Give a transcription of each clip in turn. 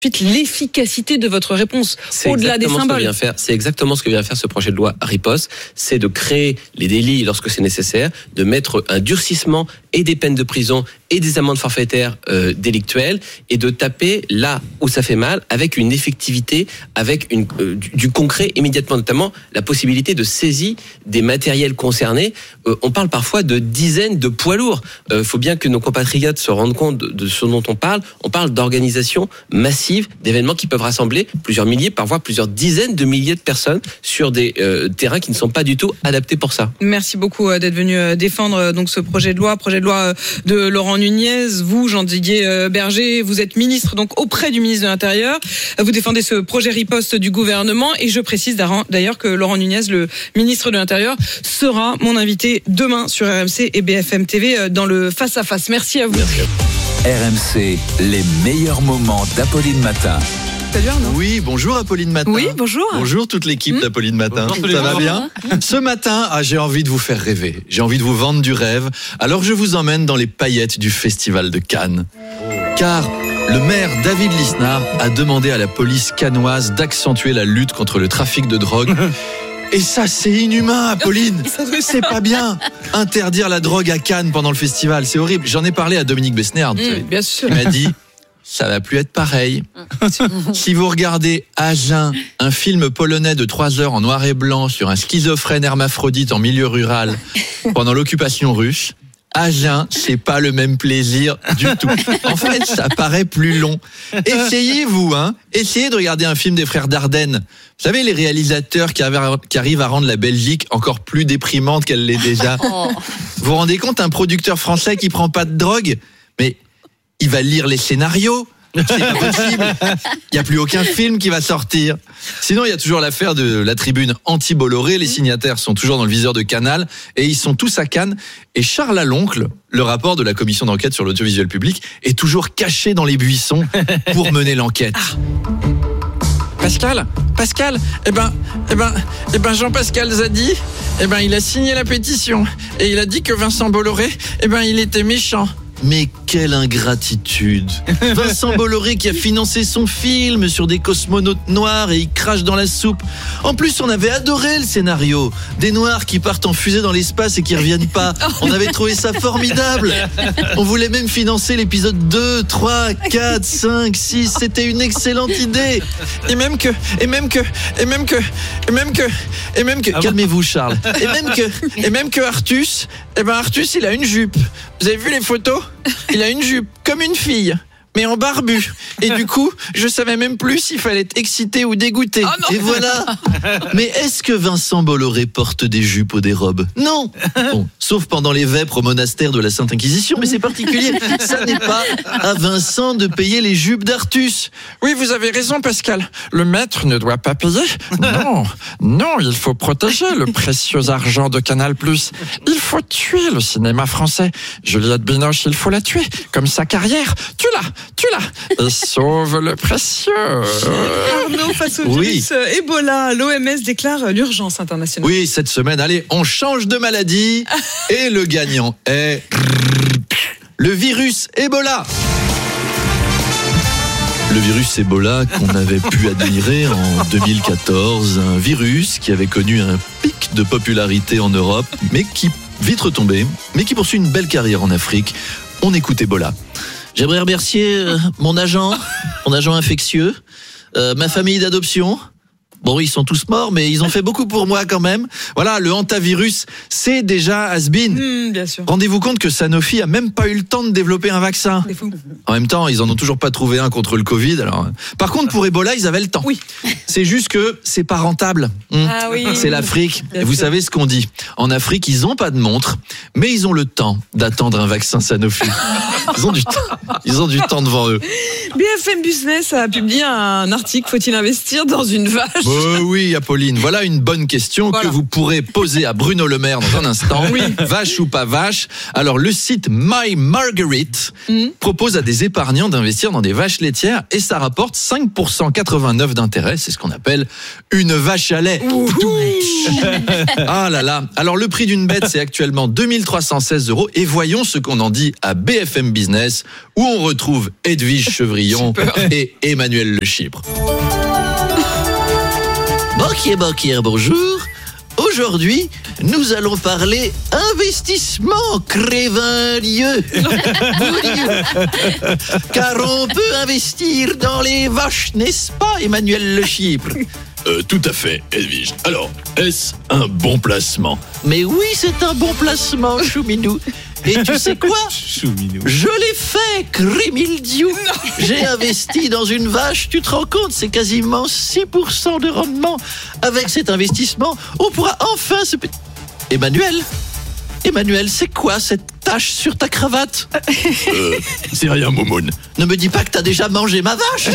l'efficacité de votre réponse au-delà des symboles. C'est exactement ce que vient faire ce projet de loi riposte, c'est de créer les délits lorsque c'est nécessaire, de mettre un durcissement et des peines de prison et des amendes forfaitaires délictuelles et de taper là où ça fait mal avec une effectivité, avec du concret immédiatement, notamment la possibilité de saisie des matériels concernés. On parle parfois de dizaines de poids lourds. Faut bien que nos compatriotes se rendent compte de ce dont on parle. On parle d'organisations massives, d'événements qui peuvent rassembler plusieurs milliers, parfois plusieurs dizaines de milliers de personnes sur des terrains qui ne sont pas du tout adaptés pour ça. Merci beaucoup d'être venu défendre donc ce projet de loi de Laurent Nunez. Vous, Jean-Didier Berger, vous êtes ministre donc auprès du ministre de l'Intérieur. Vous défendez ce projet riposte du gouvernement et je précise d'ailleurs que Laurent Nunez, le ministre de l'Intérieur, sera mon invité demain sur RMC et BFM TV dans le Face à Face. Merci à vous. RMC, les meilleurs moments d'Apolline Matin. Salut Arnaud. Oui, bonjour Apolline Matin. Oui, bonjour. Bonjour toute l'équipe d'Apolline Matin. Bonjour, ça va bien ? Ce matin, j'ai envie de vous faire rêver. J'ai envie de vous vendre du rêve. Alors je vous emmène dans les paillettes du Festival de Cannes. Car le maire David Lisnard a demandé à la police cannoise d'accentuer la lutte contre le trafic de drogue. Et ça, c'est inhumain, Apolline. C'est pas bien. Interdire la drogue à Cannes pendant le festival, c'est horrible. J'en ai parlé à Dominique Besnéard. Bien sûr. Il m'a dit, ça va plus être pareil. Si vous regardez Agen, un film polonais de 3 heures en noir et blanc sur un schizophrène hermaphrodite en milieu rural pendant l'occupation russe, Agen, c'est pas le même plaisir du tout. En fait, ça paraît plus long. Essayez de regarder un film des frères Dardenne. Vous savez, les réalisateurs qui arrivent à rendre la Belgique encore plus déprimante qu'elle l'est déjà. Vous vous rendez compte, un producteur français qui prend pas de drogue, mais il va lire les scénarios. C'est pas possible. Il n'y a plus aucun film qui va sortir. Sinon, il y a toujours l'affaire de la tribune anti-Bolloré. Les signataires sont toujours dans le viseur de Canal et ils sont tous à Cannes. Et Charles Aloncle, le rapport de la commission d'enquête sur l'audiovisuel public, est toujours caché dans les buissons pour mener l'enquête. Pascal, Jean-Pascal Zadi, il a signé la pétition et il a dit que Vincent Bolloré, il était méchant. Mais quelle ingratitude! Vincent Bolloré qui a financé son film sur des cosmonautes noirs et il crache dans la soupe. En plus, on avait adoré le scénario. Des noirs qui partent en fusée dans l'espace et qui reviennent pas. On avait trouvé ça formidable. On voulait même financer l'épisode 2, 3, 4, 5, 6. C'était une excellente idée. Et même que. Calmez-vous, Charles. Et même que Artus, Artus, il a une jupe. Vous avez vu les photos ? Il a une jupe comme une fille, mais en barbu. Et du coup, je savais même plus s'il fallait être excité ou dégoûté. Et voilà. Mais est-ce que Vincent Bolloré porte des jupes ou des robes ? Non. Bon, sauf pendant les vêpres au monastère de la Sainte Inquisition, mais c'est particulier. Ça n'est pas à Vincent de payer les jupes d'Artus. Oui, vous avez raison, Pascal. Le maître ne doit pas payer. Non, il faut protéger le précieux argent de Canal+. Il faut tuer le cinéma français. Juliette Binoche, il faut la tuer. Comme sa carrière. Tue-la. Et sauve le précieux. Arnaud, face au virus Ebola, l'OMS déclare l'urgence internationale. Oui, cette semaine, allez, on change de maladie. Et le gagnant est le virus Ebola. Le virus Ebola qu'on avait pu admirer en 2014, un virus qui avait connu un pic de popularité en Europe, mais qui vite retombé, mais qui poursuit une belle carrière en Afrique. On écoute Ebola. J'aimerais remercier mon agent infectieux, ma famille d'adoption. Bon, ils sont tous morts, mais ils ont fait beaucoup pour moi quand même. Voilà, le hantavirus, c'est déjà has-been. Bien sûr. Rendez-vous compte que Sanofi a même pas eu le temps de développer un vaccin. C'est fou. En même temps, ils en ont toujours pas trouvé un contre le Covid. Alors, par contre, pour Ebola, ils avaient le temps. Oui. C'est juste que c'est pas rentable. Ah oui. C'est l'Afrique. Bien Et vous sûr. savez ce qu'on dit. En Afrique, ils ont pas de montre, mais ils ont le temps d'attendre un vaccin Sanofi. Ils ont du temps. Ils ont du temps devant eux. BFM Business a publié un article. Faut-il investir dans une vache ? Oui, Apolline, voilà une bonne question que vous pourrez poser à Bruno Le Maire dans un instant. Vache ou pas vache? Alors, le site My Marguerite propose à des épargnants d'investir dans des vaches laitières et ça rapporte 5,89% d'intérêt. C'est ce qu'on appelle une vache à lait. Ah là là. Alors, le prix d'une bête, c'est actuellement 2316 € et voyons ce qu'on en dit à BFM Business où on retrouve Edwige Chevrillon et Emmanuel Le Chypre. Banquier, bonjour. Aujourd'hui, nous allons parler investissement Crévinlieu. Car on peut investir dans les vaches, n'est-ce pas, Emmanuel Le Chypre? Tout à fait, Edwige. Alors, est-ce un bon placement? Mais oui, c'est un bon placement, Chouminou. Et tu sais quoi? Je l'ai fait, Crémildiou. J'ai investi dans une vache, tu te rends compte, c'est quasiment 6% de rendement. Avec cet investissement, on pourra enfin se... Emmanuel, c'est quoi cette tache sur ta cravate? C'est rien, Moumoun. Ne me dis pas que t'as déjà mangé ma vache.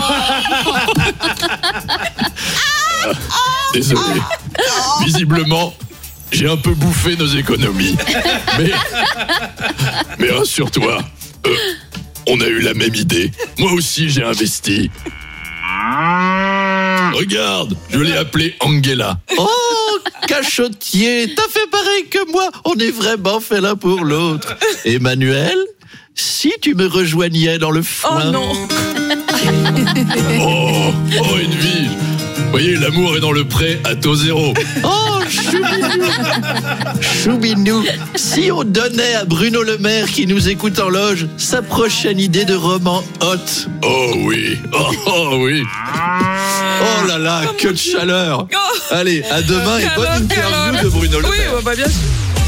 Désolé. Visiblement, j'ai un peu bouffé nos économies. Mais rassure-toi, on a eu la même idée. Moi aussi, j'ai investi. Regarde, je l'ai appelée Angela. Oh, cachotier, t'as fait pareil que moi. On est vraiment fait l'un pour l'autre. Emmanuel, si tu me rejoignais dans le foin... Oh non. Oh, Edwige. Vous voyez, l'amour est dans le pré à taux zéro. Oh, Choubinou, si on donnait à Bruno Le Maire qui nous écoute en loge sa prochaine idée de roman hot. Oh oui. Oh là là, que de chaleur. Allez, à demain et bonne interview de Bruno Le Maire. Oui, bien sûr.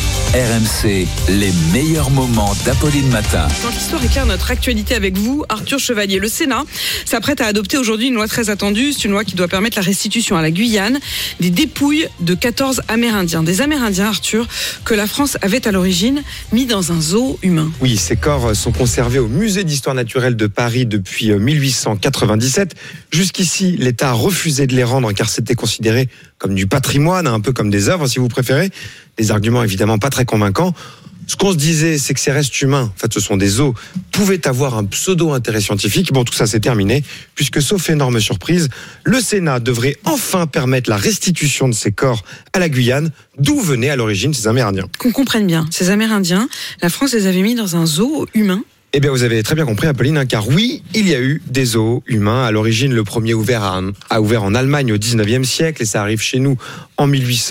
RMC, les meilleurs moments d'Apolline Matin. Dans l'histoire éclaire notre actualité avec vous, Arthur Chevalier. Le Sénat s'apprête à adopter aujourd'hui une loi très attendue. C'est une loi qui doit permettre la restitution à la Guyane des dépouilles de 14 Amérindiens. Des Amérindiens, Arthur, que la France avait à l'origine mis dans un zoo humain. Oui, ces corps sont conservés au Musée d'Histoire Naturelle de Paris depuis 1897. Jusqu'ici, l'État a refusé de les rendre car c'était considéré comme du patrimoine, un peu comme des œuvres si vous préférez. Des arguments évidemment pas très convaincants. Ce qu'on se disait, c'est que ces restes humains, en fait ce sont des os, pouvaient avoir un pseudo-intérêt scientifique. Bon, tout ça c'est terminé, puisque sauf énorme surprise, le Sénat devrait enfin permettre la restitution de ces corps à la Guyane, d'où venaient à l'origine ces Amérindiens. Qu'on comprenne bien, ces Amérindiens, la France les avait mis dans un zoo humain. Eh bien, vous avez très bien compris, Apolline, car oui, il y a eu des zoos humains. À l'origine, le premier a ouvert en Allemagne au 19e siècle et ça arrive chez nous en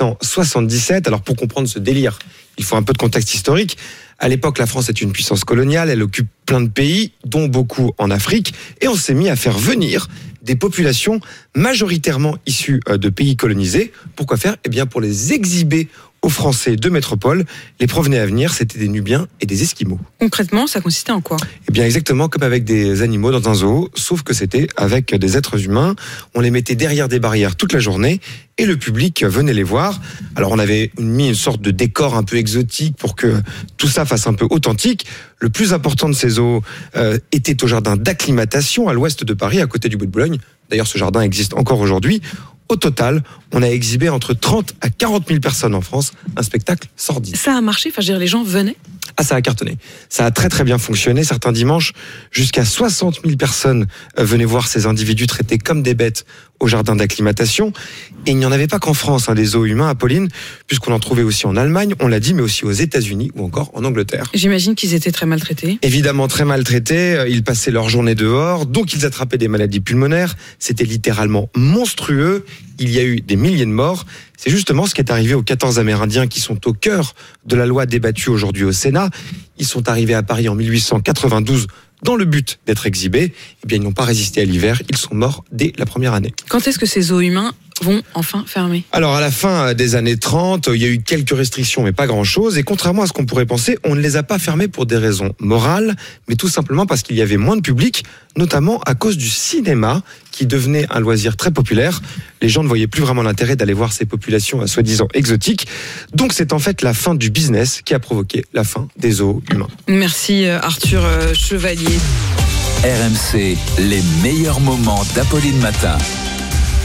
1877. Alors, pour comprendre ce délire, il faut un peu de contexte historique. À l'époque, la France est une puissance coloniale, elle occupe plein de pays, dont beaucoup en Afrique, et on s'est mis à faire venir des populations majoritairement issues de pays colonisés. Pourquoi faire? Eh bien, pour les exhiber aux Français de métropole. Les provenait à venir, c'était des Nubiens et des Esquimaux. Concrètement, ça consistait en quoi? Eh bien, exactement comme avec des animaux dans un zoo, sauf que c'était avec des êtres humains. On les mettait derrière des barrières toute la journée et le public venait les voir. Alors, on avait mis une sorte de décor un peu exotique pour que tout ça fasse un peu authentique. Le plus important de ces zoos était au jardin d'acclimatation à l'ouest de Paris, à côté du Bois de Boulogne. D'ailleurs, ce jardin existe encore aujourd'hui. Au total, on a exhibé entre 30 à 40 000 personnes en France, un spectacle sordide. Ça a marché, enfin je veux dire, les gens venaient? Ah, ça a cartonné. Ça a très très bien fonctionné. Certains dimanches, jusqu'à 60 000 personnes venaient voir ces individus traités comme des bêtes au jardin d'acclimatation. Et il n'y en avait pas qu'en France, des zoos humains, Apolline, puisqu'on en trouvait aussi en Allemagne, on l'a dit, mais aussi aux États-Unis ou encore en Angleterre. J'imagine qu'ils étaient très maltraités. Évidemment très maltraités. Ils passaient leur journée dehors, donc ils attrapaient des maladies pulmonaires. C'était littéralement monstrueux. Il y a eu des milliers de morts. C'est justement ce qui est arrivé aux 14 Amérindiens qui sont au cœur de la loi débattue aujourd'hui au Sénat. Ils sont arrivés à Paris en 1892 dans le but d'être exhibés. Eh bien, ils n'ont pas résisté à l'hiver. Ils sont morts dès la première année. Quand est-ce que ces zoos humains vont enfin fermer? Alors, à la fin des années 30, il y a eu quelques restrictions, mais pas grand-chose. Et contrairement à ce qu'on pourrait penser, on ne les a pas fermés pour des raisons morales, mais tout simplement parce qu'il y avait moins de public, notamment à cause du cinéma, qui devenait un loisir très populaire. Les gens ne voyaient plus vraiment l'intérêt d'aller voir ces populations soi-disant exotiques. Donc, c'est en fait la fin du business qui a provoqué la fin des zoos humains. Merci Arthur Chevalier. RMC, les meilleurs moments d'Apolline Matin.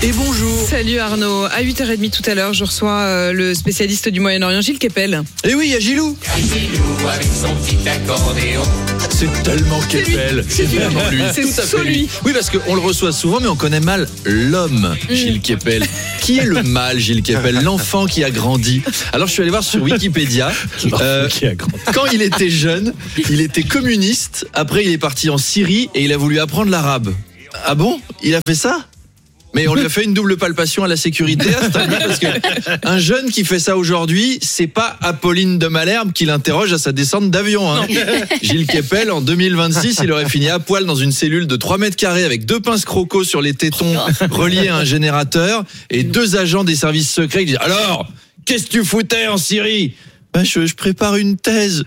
et bonjour. Salut Arnaud. À 8h30 tout à l'heure, je reçois le spécialiste du Moyen-Orient, Gilles Kepel. Et oui, il y a Gilou. C'est tellement Kepel. C'est tellement lui. C'est Tout à fait celui. Oui, parce qu'on le reçoit souvent, mais on connaît mal l'homme, Gilles Kepel. Qui est le mâle, Gilles Kepel? L'enfant qui a grandi. Alors, je suis allé voir sur Wikipédia. Quand il était jeune, il était communiste. Après, il est parti en Syrie et il a voulu apprendre l'arabe. Ah bon? Il a fait ça? Mais on lui a fait une double palpation à la sécurité, parce que un jeune qui fait ça aujourd'hui, c'est pas Apolline de Malherbe qui l'interroge à sa descente d'avion. Hein. Gilles Kepel, en 2026, il aurait fini à poil dans une cellule de 3 mètres carrés avec 2 pinces crocos sur les tétons reliés à un générateur et 2 agents des services secrets qui disent « Alors, qu'est-ce que tu foutais en Syrie ?» Ben je prépare une thèse.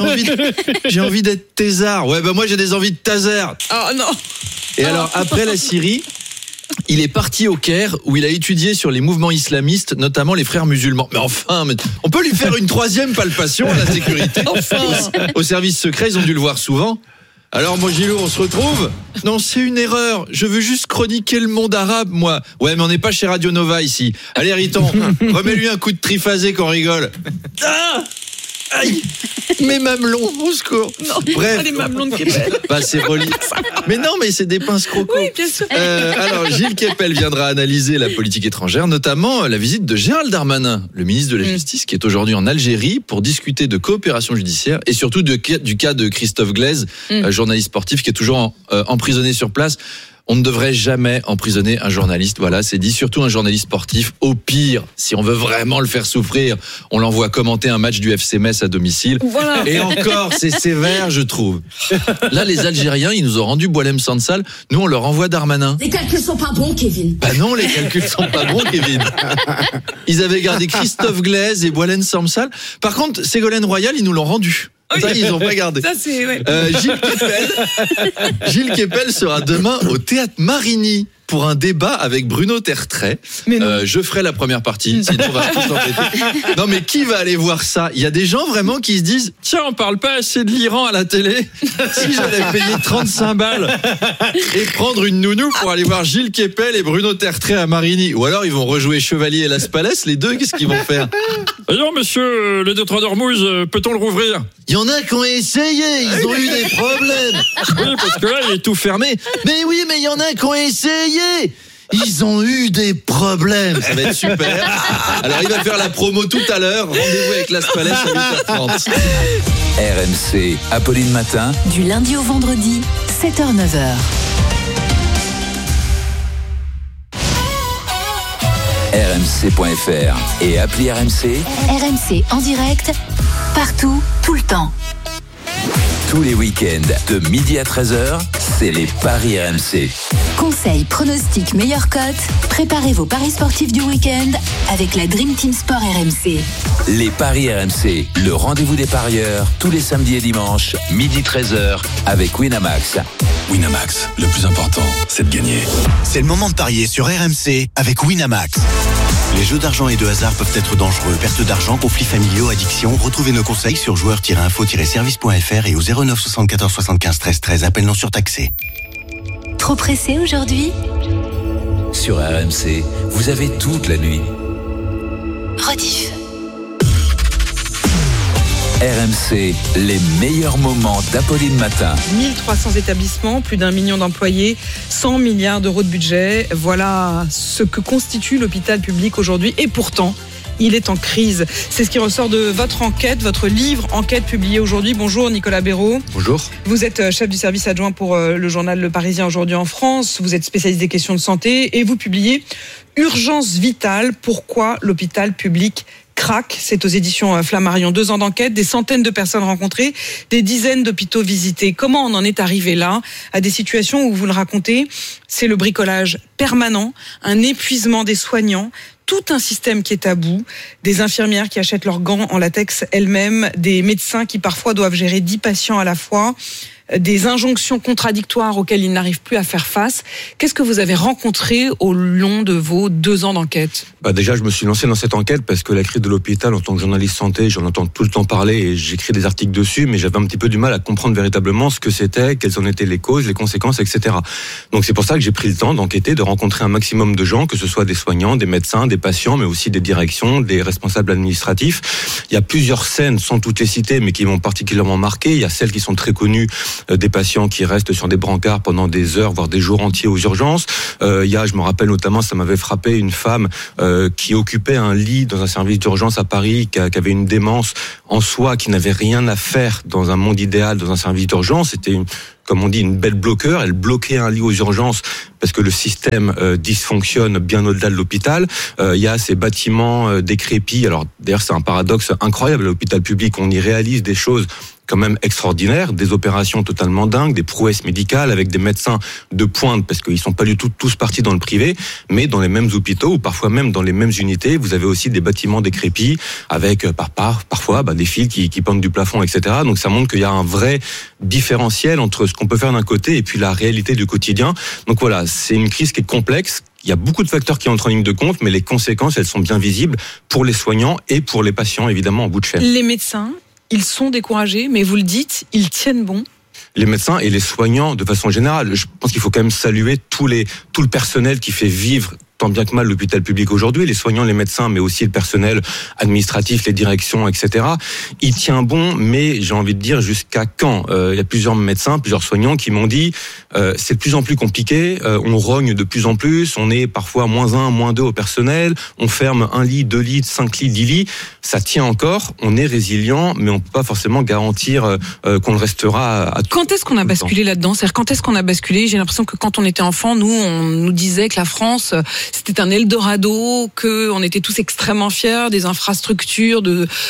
J'ai envie d'être thésard. Ouais, ben moi j'ai des envies de taser. Oh non. Et alors, après la Syrie, il est parti au Caire où il a étudié sur les mouvements islamistes, notamment les frères musulmans. Mais enfin, on peut lui faire une 3e palpation à la sécurité. Au service secret, ils ont dû le voir souvent. Alors, moi, Gilou, on se retrouve? Non, c'est une erreur. Je veux juste chroniquer le monde arabe, moi. Ouais, mais on n'est pas chez Radio Nova ici. Allez, Riton, remets-lui un coup de triphasé qu'on rigole. Ah! Aïe! Mes mamelons, au secours. Non, bref. les mamelons de Kepel. Bah, c'est relié. Mais non, mais c'est des pinces crocos. Oui, bien sûr. Alors, Gilles Kepel viendra analyser la politique étrangère, notamment la visite de Gérald Darmanin, le ministre de la Justice, qui est aujourd'hui en Algérie pour discuter de coopération judiciaire et surtout du cas de Christophe Glaise, journaliste sportif qui est toujours emprisonné sur place. On ne devrait jamais emprisonner un journaliste, voilà, c'est dit, surtout un journaliste sportif. Au pire, si on veut vraiment le faire souffrir, on l'envoie commenter un match du FC Metz à domicile. Voilà. Et encore, c'est sévère, je trouve. Là, les Algériens, ils nous ont rendu Boualem Sansal, nous on leur envoie Darmanin. Les calculs sont pas bons, Kevin. Bah non, les calculs sont pas bons, Kevin. Ils avaient gardé Christophe Glaise et Boualem Sansal. Par contre, Ségolène Royal, ils nous l'ont rendu. Ça, ils n'ont pas gardé. Ça, c'est, ouais. Gilles Kepel sera demain au Théâtre Marigny pour un débat avec Bruno Tertrais. Je ferai la première partie, sinon on va tous s'embêter. Non, mais qui va aller voir ça? Il y a des gens vraiment qui se disent « Tiens, on parle pas assez de l'Iran à la télé. Si j'allais payer 35 balles et prendre une nounou pour aller voir Gilles Kepel et Bruno Tertrais à Marigny. » Ou alors ils vont rejouer Chevalier et Las Palais, les deux, qu'est-ce qu'ils vont faire? Alors, monsieur, le détroit d'Ormuz, peut-on le rouvrir? Il y en a qui ont essayé, ils ont eu des problèmes. Oui, parce que là, il est tout fermé. Mais oui, mais il y en a qui ont essayé. Ils ont eu des problèmes. Ça va être super. Alors, il va faire la promo tout à l'heure. Rendez-vous avec Las Palais à 8h30. RMC, Apolline Matin. Du lundi au vendredi, 7h-9h. RMC.fr et appli RMC. RMC en direct, partout, tout le temps. Tous les week-ends, de midi à 13h, c'est les paris RMC. Conseils, pronostics, meilleures cotes. Préparez vos paris sportifs du week-end avec la Dream Team Sport RMC. Les paris RMC, le rendez-vous des parieurs, tous les samedis et dimanches, midi 13h, avec Winamax. Winamax, le plus important, c'est de gagner. C'est le moment de parier sur RMC avec Winamax. Les jeux d'argent et de hasard peuvent être dangereux. Perte d'argent, conflits familiaux, addiction. Retrouvez nos conseils sur joueurs-info-service.fr et au 09 74 75 13 13. Appel non surtaxé. Trop pressé aujourd'hui? Sur RMC, vous avez toute la nuit. Rediff. RMC, les meilleurs moments d'Apolline Matin. 1300 établissements, plus d'1 million d'employés, 100 milliards d'euros de budget. Voilà ce que constitue l'hôpital public aujourd'hui. Et pourtant, il est en crise. C'est ce qui ressort de votre enquête, votre livre enquête publié aujourd'hui. Bonjour Nicolas Béraud. Bonjour. Vous êtes chef du service adjoint pour le journal Le Parisien aujourd'hui en France. Vous êtes spécialiste des questions de santé et vous publiez Urgence vitale, pourquoi l'hôpital public craque. C'est aux éditions Flammarion. 2 ans d'enquête, des centaines de personnes rencontrées, des dizaines d'hôpitaux visités. Comment on en est arrivé là, à des situations où, vous le racontez, c'est le bricolage permanent, un épuisement des soignants. tout un système qui est à bout, des infirmières qui achètent leurs gants en latex elles-mêmes, des médecins qui parfois doivent gérer 10 patients à la fois, des injonctions contradictoires auxquelles ils n'arrivent plus à faire face. Qu'est-ce que vous avez rencontré au long de vos 2 ans d'enquête ? Déjà, je me suis lancé dans cette enquête parce que la crise de l'hôpital, en tant que journaliste santé, j'en entends tout le temps parler et j'écris des articles dessus, mais j'avais un petit peu du mal à comprendre véritablement ce que c'était, quelles en étaient les causes, les conséquences, etc. Donc c'est pour ça que j'ai pris le temps d'enquêter, de rencontrer un maximum de gens, que ce soit des soignants, des médecins, des patients, mais aussi des directions, des responsables administratifs. Il y a plusieurs scènes, sans toutes les citer, mais qui m'ont particulièrement marqué. Il y a celles qui sont très connues, des patients qui restent sur des brancards pendant des heures, voire des jours entiers aux urgences. Il y a, je me rappelle notamment, ça m'avait frappé, une femme qui occupait un lit dans un service d'urgence à Paris, qui avait une démence en soi, qui n'avait rien à faire dans un monde idéal, dans un service d'urgence. C'était comme on dit, une belle bloqueur. Elle bloquait un lit aux urgences parce que le système dysfonctionne bien au-delà de l'hôpital. Il y a ces bâtiments décrépits. Alors d'ailleurs, c'est un paradoxe incroyable. À l'hôpital public, on y réalise des choses quand même extraordinaires, des opérations totalement dingues, des prouesses médicales avec des médecins de pointe, parce qu'ils sont pas du tout tous partis dans le privé, mais dans les mêmes hôpitaux ou parfois même dans les mêmes unités, vous avez aussi des bâtiments décrépits avec parfois des fils qui pendent du plafond, etc. Donc ça montre qu'il y a un vrai différentiel entre ce qu'on peut faire d'un côté et puis la réalité du quotidien. Donc voilà, c'est une crise qui est complexe. Il y a beaucoup de facteurs qui entrent en ligne de compte, mais les conséquences, elles sont bien visibles pour les soignants et pour les patients, évidemment, en bout de chaîne. Les médecins, ils sont découragés, mais vous le dites, ils tiennent bon. Les médecins et les soignants, de façon générale, je pense qu'il faut quand même saluer tout le personnel qui fait vivre tant bien que mal l'hôpital public aujourd'hui, les soignants, les médecins, mais aussi le personnel administratif, les directions, etc. Il tient bon, mais j'ai envie de dire jusqu'à quand ? Il y a plusieurs médecins, plusieurs soignants qui m'ont dit c'est de plus en plus compliqué, on rogne de plus en plus, on est parfois -1, -2 au personnel, on ferme 1 lit, 2 lits, 5 lits, 10 lits, ça tient encore, on est résilient, mais on peut pas forcément garantir qu'on le restera à Quand est-ce qu'on a basculé là-dedans ? C'est-à-dire, quand est-ce qu'on a basculé ? J'ai l'impression que quand on était enfant, on nous disait que la France, c'était un Eldorado, qu'on était tous extrêmement fiers des infrastructures,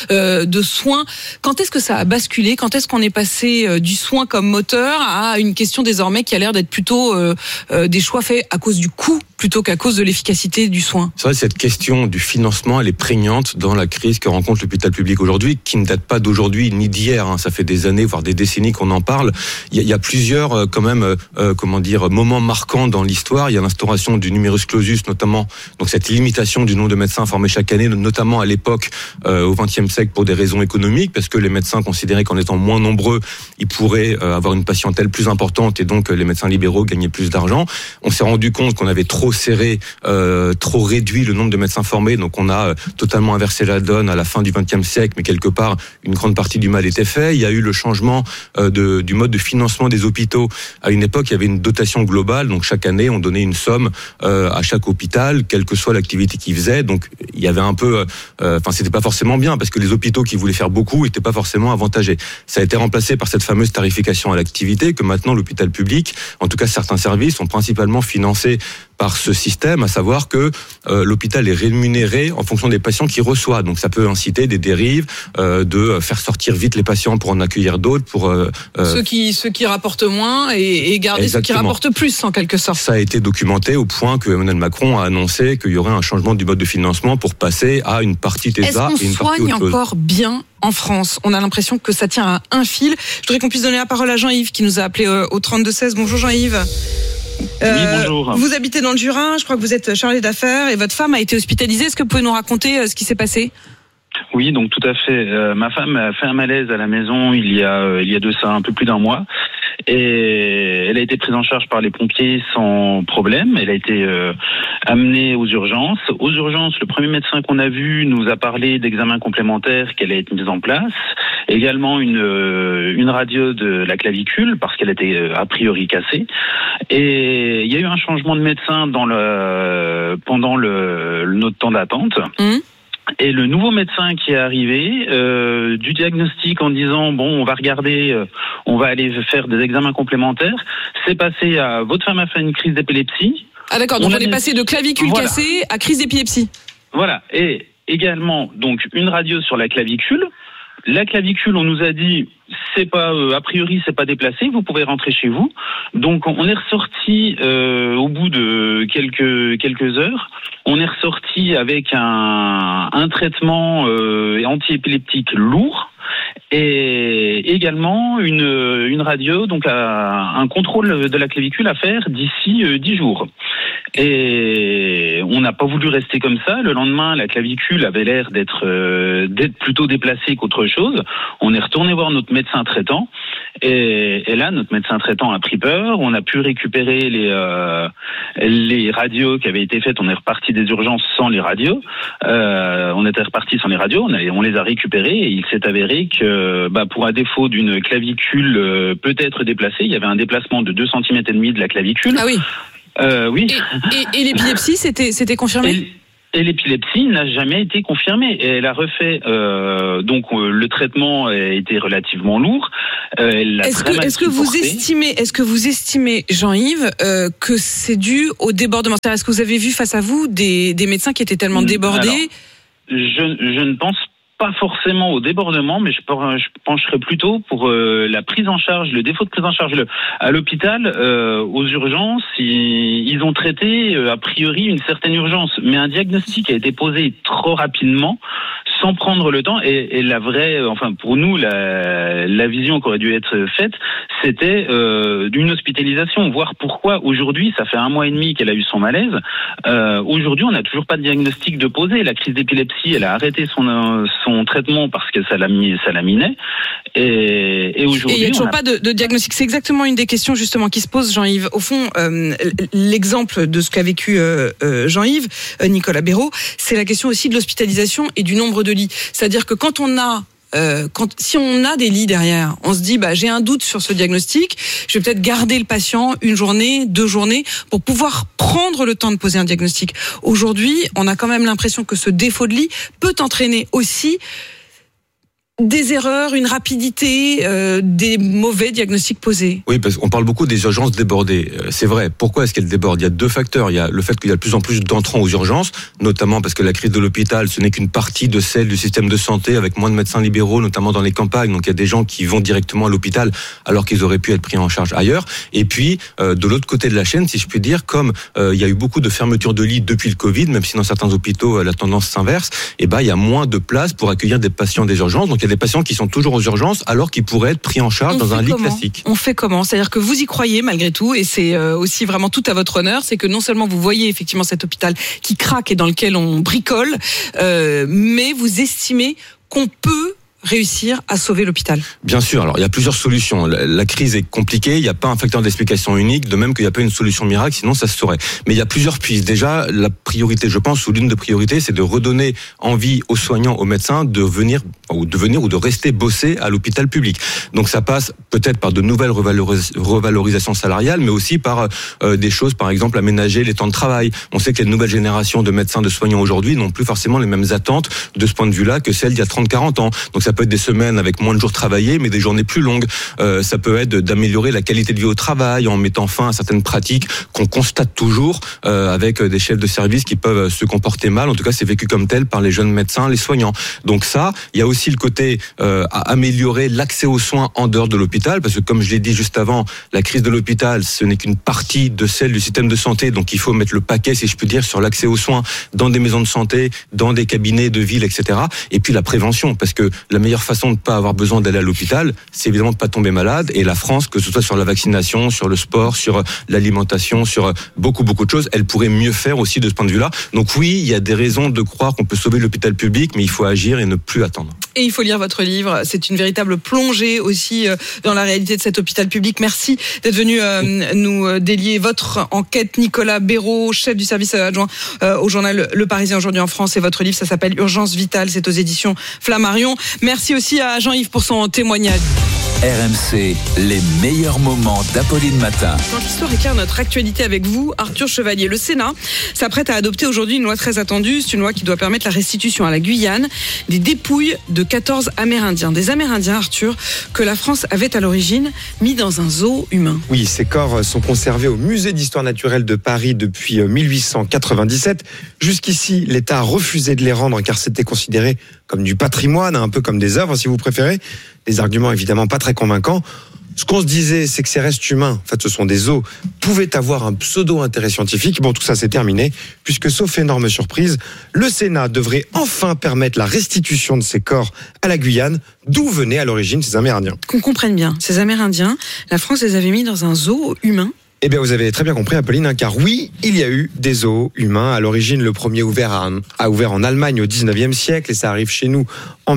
de soins. Quand est-ce que ça a basculé ? Quand est-ce qu'on est passé du soin comme moteur à une question désormais qui a l'air d'être plutôt des choix faits à cause du coût plutôt qu'à cause de l'efficacité du soin ? C'est vrai, cette question du financement, elle est prégnante dans la crise que rencontre l'hôpital public aujourd'hui, qui ne date pas d'aujourd'hui ni d'hier. Ça fait des années, voire des décennies qu'on en parle. Il y a plusieurs, quand même, moments marquants dans l'histoire. Il y a l'instauration du numerus clausus, notamment, donc cette limitation du nombre de médecins formés chaque année, notamment à l'époque, au XXe siècle, pour des raisons économiques, parce que les médecins considéraient qu'en étant moins nombreux, ils pourraient avoir une patientèle plus importante et donc les médecins libéraux gagnaient plus d'argent. On s'est rendu compte qu'on avait trop serré, trop réduit le nombre de médecins formés, donc on a totalement inversé la donne à la fin du XXe siècle, mais quelque part, une grande partie du mal était fait. Il y a eu le changement du mode de financement des hôpitaux. À une époque, il y avait une dotation globale, donc chaque année, on donnait une somme à chaque hôpital, quelle que soit l'activité qu'ils faisaient. Donc il y avait un peu, c'était pas forcément bien parce que les hôpitaux qui voulaient faire beaucoup étaient pas forcément avantagés. Ça a été remplacé par cette fameuse tarification à l'activité que maintenant l'hôpital public, en tout cas certains services, sont principalement financés par ce système, à savoir que l'hôpital est rémunéré en fonction des patients qu'il reçoit. Donc ça peut inciter des dérives, de faire sortir vite les patients pour en accueillir d'autres, pour ceux qui rapportent moins et garder Exactement. Ceux qui rapportent plus en quelque sorte. Ça a été documenté au point que Emmanuel Macron a annoncé qu'il y aurait un changement du mode de financement pour passer à une partie TESA et une partie autre chose. Est-ce qu'on soigne encore bien en France? On a l'impression que ça tient à un fil. Je voudrais qu'on puisse donner la parole à Jean-Yves qui nous a appelé au 32-16. Bonjour Jean-Yves. Oui, bonjour. Vous habitez dans le Jura, je crois que vous êtes chargé d'affaires et votre femme a été hospitalisée. Est-ce que vous pouvez nous raconter ce qui s'est passé? Oui, donc tout à fait. Ma femme a fait un malaise à la maison il y a de ça un peu plus d'1 mois. Et elle a été prise en charge par les pompiers sans problème. Elle a été amenée aux urgences. Aux urgences, le premier médecin qu'on a vu nous a parlé d'examens complémentaires qui allaient être mis en place. Également une radio de la clavicule parce qu'elle était a priori cassée. Et il y a eu un changement de médecin pendant notre temps d'attente. Et le nouveau médecin qui est arrivé, du diagnostic en disant on va regarder, on va aller faire des examens complémentaires, c'est passé à votre femme a fait une crise d'épilepsie. Ah d'accord, donc on est passé de clavicule cassée à crise d'épilepsie. Voilà, et également donc une radio sur la clavicule. La clavicule, on nous a dit a priori, c'est pas déplacé. Vous pouvez rentrer chez vous. Donc, on est ressorti au bout de quelques heures. On est ressorti avec un traitement antiépileptique lourd. Et également une radio, donc un contrôle de la clavicule à faire d'ici 10 jours. Et on n'a pas voulu rester comme ça. Le lendemain, la clavicule avait l'air d'être plutôt déplacée qu'autre chose. On est retourné voir notre médecin traitant. Et là, notre médecin traitant a pris peur. On a pu récupérer les radios qui avaient été faites. On est reparti des urgences sans les radios. On était reparti sans les radios. On les a récupérées et il s'est avéré que, pour un défaut d'une clavicule peut-être déplacée, il y avait un déplacement de 2,5 cm de la clavicule. Ah oui. Oui. Et l'épilepsie, c'était confirmé? Et l'épilepsie n'a jamais été confirmée. Et elle a refait le traitement a été relativement lourd. Est-ce que vous estimez, Jean-Yves, que c'est dû au débordement? Est-ce que vous avez vu face à vous des médecins qui étaient tellement débordés? Alors, je ne pense pas forcément au débordement, mais je pencherais plutôt pour la prise en charge, le défaut de prise en charge. À l'hôpital, aux urgences, ils ont traité a priori une certaine urgence, mais un diagnostic a été posé trop rapidement, sans prendre le temps. Et la vraie, pour nous, la vision qui aurait dû être faite, c'était d'une hospitalisation. Voir pourquoi aujourd'hui, ça fait 1 mois et demi qu'elle a eu son malaise. Aujourd'hui, on n'a toujours pas de diagnostic de posé. La crise d'épilepsie, elle a arrêté son traitement parce que ça laminait. Et aujourd'hui, il n'y a toujours pas de diagnostic. C'est exactement une des questions justement qui se pose, Jean-Yves. Au fond, l'exemple de ce qu'a vécu Jean-Yves, Nicolas Béraud, c'est la question aussi de l'hospitalisation et du nombre de lits. C'est-à-dire que si on a des lits derrière, on se dit j'ai un doute sur ce diagnostic, je vais peut-être garder le patient 1 journée, 2 journées pour pouvoir prendre le temps de poser un diagnostic. Aujourd'hui, on a quand même l'impression que ce défaut de lit peut entraîner aussi des erreurs, une rapidité, des mauvais diagnostics posés. Oui, parce qu'on parle beaucoup des urgences débordées. C'est vrai. Pourquoi est-ce qu'elles débordent? Il y a 2 facteurs. Il y a le fait qu'il y a de plus en plus d'entrants aux urgences, notamment parce que la crise de l'hôpital, ce n'est qu'une partie de celle du système de santé, avec moins de médecins libéraux, notamment dans les campagnes. Donc il y a des gens qui vont directement à l'hôpital alors qu'ils auraient pu être pris en charge ailleurs. Et puis, de l'autre côté de la chaîne, si je puis dire, comme il y a eu beaucoup de fermetures de lits depuis le Covid, même si dans certains hôpitaux, la tendance s'inverse, il y a moins de place pour accueillir des patients des urgences. Donc il y a des patients qui sont toujours aux urgences alors qu'ils pourraient être pris en charge dans un lit classique. On fait comment? C'est-à-dire que vous y croyez malgré tout, et c'est aussi vraiment tout à votre honneur, c'est que non seulement vous voyez effectivement cet hôpital qui craque et dans lequel on bricole, mais vous estimez qu'on peut réussir à sauver l'hôpital? Bien sûr. Alors, il y a plusieurs solutions. La crise est compliquée. Il n'y a pas un facteur d'explication unique, de même qu'il n'y a pas une solution miracle, sinon ça se saurait. Mais il y a plusieurs pistes. Déjà, la priorité, je pense, ou l'une des priorités, c'est de redonner envie aux soignants, aux médecins de venir ou de rester bosser à l'hôpital public. Donc, ça passe peut-être par de nouvelles revalorisations salariales, mais aussi par des choses, par exemple, aménager les temps de travail. On sait que les nouvelles générations de médecins, de soignants aujourd'hui n'ont plus forcément les mêmes attentes de ce point de vue-là que celles d'il y a 30-40 ans. Donc, ça peut être des semaines avec moins de jours travaillés, mais des journées plus longues. Ça peut être d'améliorer la qualité de vie au travail en mettant fin à certaines pratiques qu'on constate toujours avec des chefs de service qui peuvent se comporter mal. En tout cas, c'est vécu comme tel par les jeunes médecins, les soignants. Donc ça, il y a aussi le côté à améliorer l'accès aux soins en dehors de l'hôpital, parce que comme je l'ai dit juste avant, la crise de l'hôpital, ce n'est qu'une partie de celle du système de santé. Donc il faut mettre le paquet, si je puis dire, sur l'accès aux soins dans des maisons de santé, dans des cabinets de ville, etc. Et puis la prévention, parce que la meilleure façon de ne pas avoir besoin d'aller à l'hôpital, c'est évidemment de ne pas tomber malade. Et la France, que ce soit sur la vaccination, sur le sport, sur l'alimentation, sur beaucoup de choses, elle pourrait mieux faire aussi de ce point de vue-là. Donc oui, il y a des raisons de croire qu'on peut sauver l'hôpital public, mais il faut agir et ne plus attendre. Et il faut lire votre livre. C'est une véritable plongée aussi dans la réalité de cet hôpital public. Merci d'être venu nous délier votre enquête. Nicolas Béraud, chef du service adjoint au journal Le Parisien aujourd'hui en France. Et votre livre, ça s'appelle Urgence vitale. C'est aux éditions Flammarion. Merci aussi à Jean-Yves pour son témoignage. RMC, les meilleurs moments d'Apolline Matin. Quand l'histoire éclaire notre actualité avec vous, Arthur Chevalier, le Sénat s'apprête à adopter aujourd'hui une loi très attendue. C'est une loi qui doit permettre la restitution à la Guyane des dépouilles de 14 Amérindiens. Des Amérindiens, Arthur, que la France avait à l'origine mis dans un zoo humain. Oui, ces corps sont conservés au Musée d'Histoire Naturelle de Paris depuis 1897. Jusqu'ici, l'État a refusé de les rendre car c'était considéré comme du patrimoine, un peu comme des œuvres si vous préférez. Des arguments évidemment pas très convaincants. Ce qu'on se disait, c'est que ces restes humains, en fait ce sont des os, pouvaient avoir un pseudo-intérêt scientifique. Bon, tout ça c'est terminé, puisque sauf énorme surprise, le Sénat devrait enfin permettre la restitution de ces corps à la Guyane, d'où venaient à l'origine ces Amérindiens. Qu'on comprenne bien, ces Amérindiens, la France les avait mis dans un zoo humain. Eh bien, vous avez très bien compris, Apolline, car oui, il y a eu des zoos humains. À l'origine, le premier a ouvert en Allemagne au 19e siècle et ça arrive chez nous en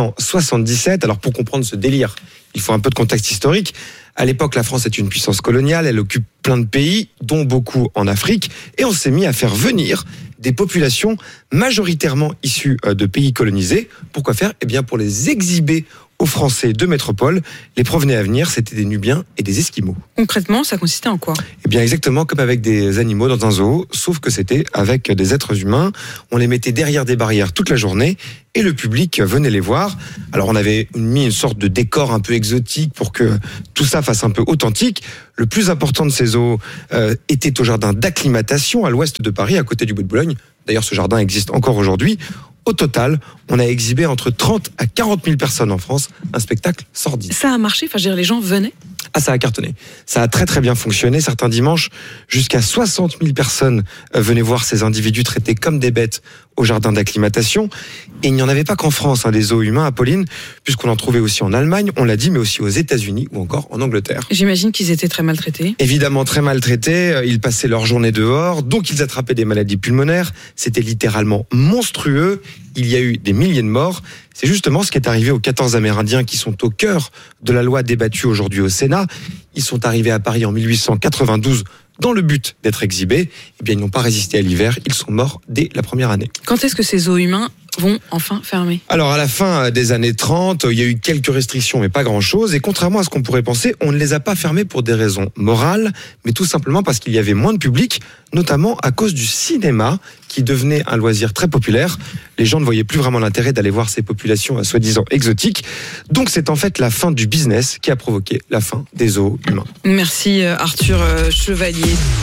1877. Alors, pour comprendre ce délire, il faut un peu de contexte historique. À l'époque, la France est une puissance coloniale, elle occupe plein de pays, dont beaucoup en Afrique, et on s'est mis à faire venir des populations majoritairement issues de pays colonisés. Pourquoi faire ? Eh bien, pour les exhiber aux Français de métropole. Les provenait à venir, c'était des Nubiens et des Esquimaux. Concrètement, ça consistait en quoi ? Eh bien, exactement comme avec des animaux dans un zoo, sauf que c'était avec des êtres humains. On les mettait derrière des barrières toute la journée et le public venait les voir. Alors, on avait mis une sorte de décor un peu exotique pour que tout ça fasse un peu authentique. Le plus important de ces zoos était au jardin d'acclimatation à l'ouest de Paris, à côté du Bois de Boulogne. D'ailleurs, ce jardin existe encore aujourd'hui. Au total, on a exhibé entre 30 à 40 000 personnes en France, un spectacle sordide. Ça a marché, enfin, je veux dire, les gens venaient ? Ah, ça a cartonné. Ça a très très bien fonctionné. Certains dimanches, jusqu'à 60 000 personnes venaient voir ces individus traités comme des bêtes au jardin d'acclimatation. Et il n'y en avait pas qu'en France, des zoos humains, Apolline, puisqu'on en trouvait aussi en Allemagne, on l'a dit, mais aussi aux États-Unis ou encore en Angleterre. J'imagine qu'ils étaient très maltraités. Évidemment très maltraités. Ils passaient leur journée dehors, donc ils attrapaient des maladies pulmonaires. C'était littéralement monstrueux. Il y a eu des milliers de morts. C'est justement ce qui est arrivé aux 14 Amérindiens qui sont au cœur de la loi débattue aujourd'hui au Sénat. Ils sont arrivés à Paris en 1892 dans le but d'être exhibés. Eh bien, ils n'ont pas résisté à l'hiver. Ils sont morts dès la première année. Quand est-ce que ces zoos humains vont enfin fermer ? Alors, à la fin des années 30, il y a eu quelques restrictions, mais pas grand-chose. Et contrairement à ce qu'on pourrait penser, on ne les a pas fermés pour des raisons morales, mais tout simplement parce qu'il y avait moins de public, notamment à cause du cinéma, qui devenait un loisir très populaire. Les gens ne voyaient plus vraiment l'intérêt d'aller voir ces populations soi-disant exotiques. Donc, c'est en fait la fin du business qui a provoqué la fin des zoos humains. Merci Arthur Chevalier.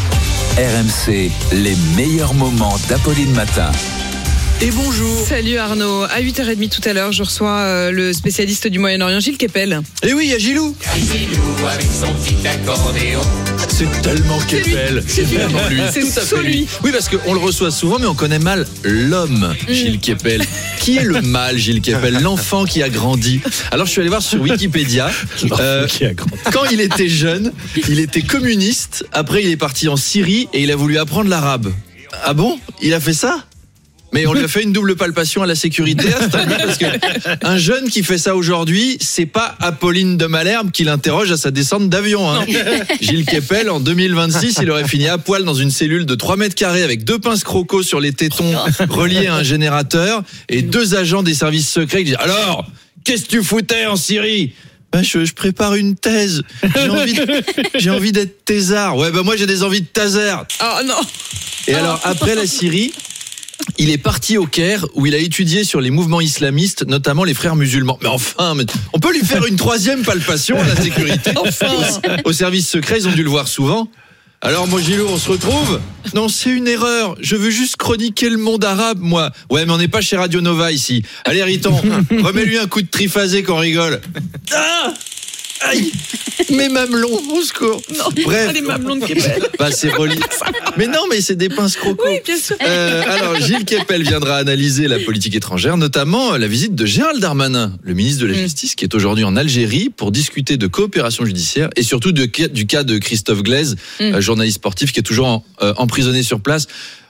RMC, les meilleurs moments d'Apolline Matin. Et bonjour. Salut Arnaud. À 8h30 tout à l'heure, je reçois le spécialiste du Moyen-Orient, Gilles Kepel. Et oui, il y a Gilou. Gilou avec son petit accordéon. C'est tellement Kepel. C'est vraiment lui. C'est tout à fait lui. Oui, parce qu'on le reçoit souvent, mais on connaît mal l'homme, Gilles Kepel. Qui est le mâle, Gilles Kepel ? L'enfant qui a grandi. Alors, je suis allé voir sur Wikipédia. Quand il était jeune, il était communiste. Après, il est parti en Syrie et il a voulu apprendre l'arabe. Ah bon ? Il a fait ça ? Mais on lui a fait une double palpation à la sécurité, parce que un jeune qui fait ça aujourd'hui, c'est pas Apolline de Malherbe qui l'interroge à sa descente d'avion. Gilles Kepel, en 2026, il aurait fini à poil dans une cellule de 3 mètres carrés avec 2 pinces croco sur les tétons reliés à un générateur et 2 agents des services secrets qui disent « Alors, qu'est-ce que tu foutais en Syrie ?» Je prépare une thèse. J'ai envie d'être thésard. Ouais, moi j'ai des envies de taser. Oh non. Et alors, après la Syrie, il est parti au Caire où il a étudié sur les mouvements islamistes, notamment les frères musulmans. Mais enfin, on peut lui faire une 3e palpation à la sécurité. Au service secret, ils ont dû le voir souvent. Alors, moi, Gilou, on se retrouve ? Non, c'est une erreur. Je veux juste chroniquer le monde arabe, moi. Ouais, mais on n'est pas chez Radio Nova ici. Allez, Riton, remets-lui un coup de triphasé qu'on rigole. Ah ! Aïe, mes mamelons, au secours. Non, bref, les mamelons de Kepel. C'est relié. Mais non, mais c'est des pinces croco. Oui, bien sûr. Alors, Gilles Kepel viendra analyser la politique étrangère, notamment la visite de Gérald Darmanin, le ministre de la Justice, qui est aujourd'hui en Algérie pour discuter de coopération judiciaire et surtout du cas de Christophe Glaise, journaliste sportif qui est toujours emprisonné sur place.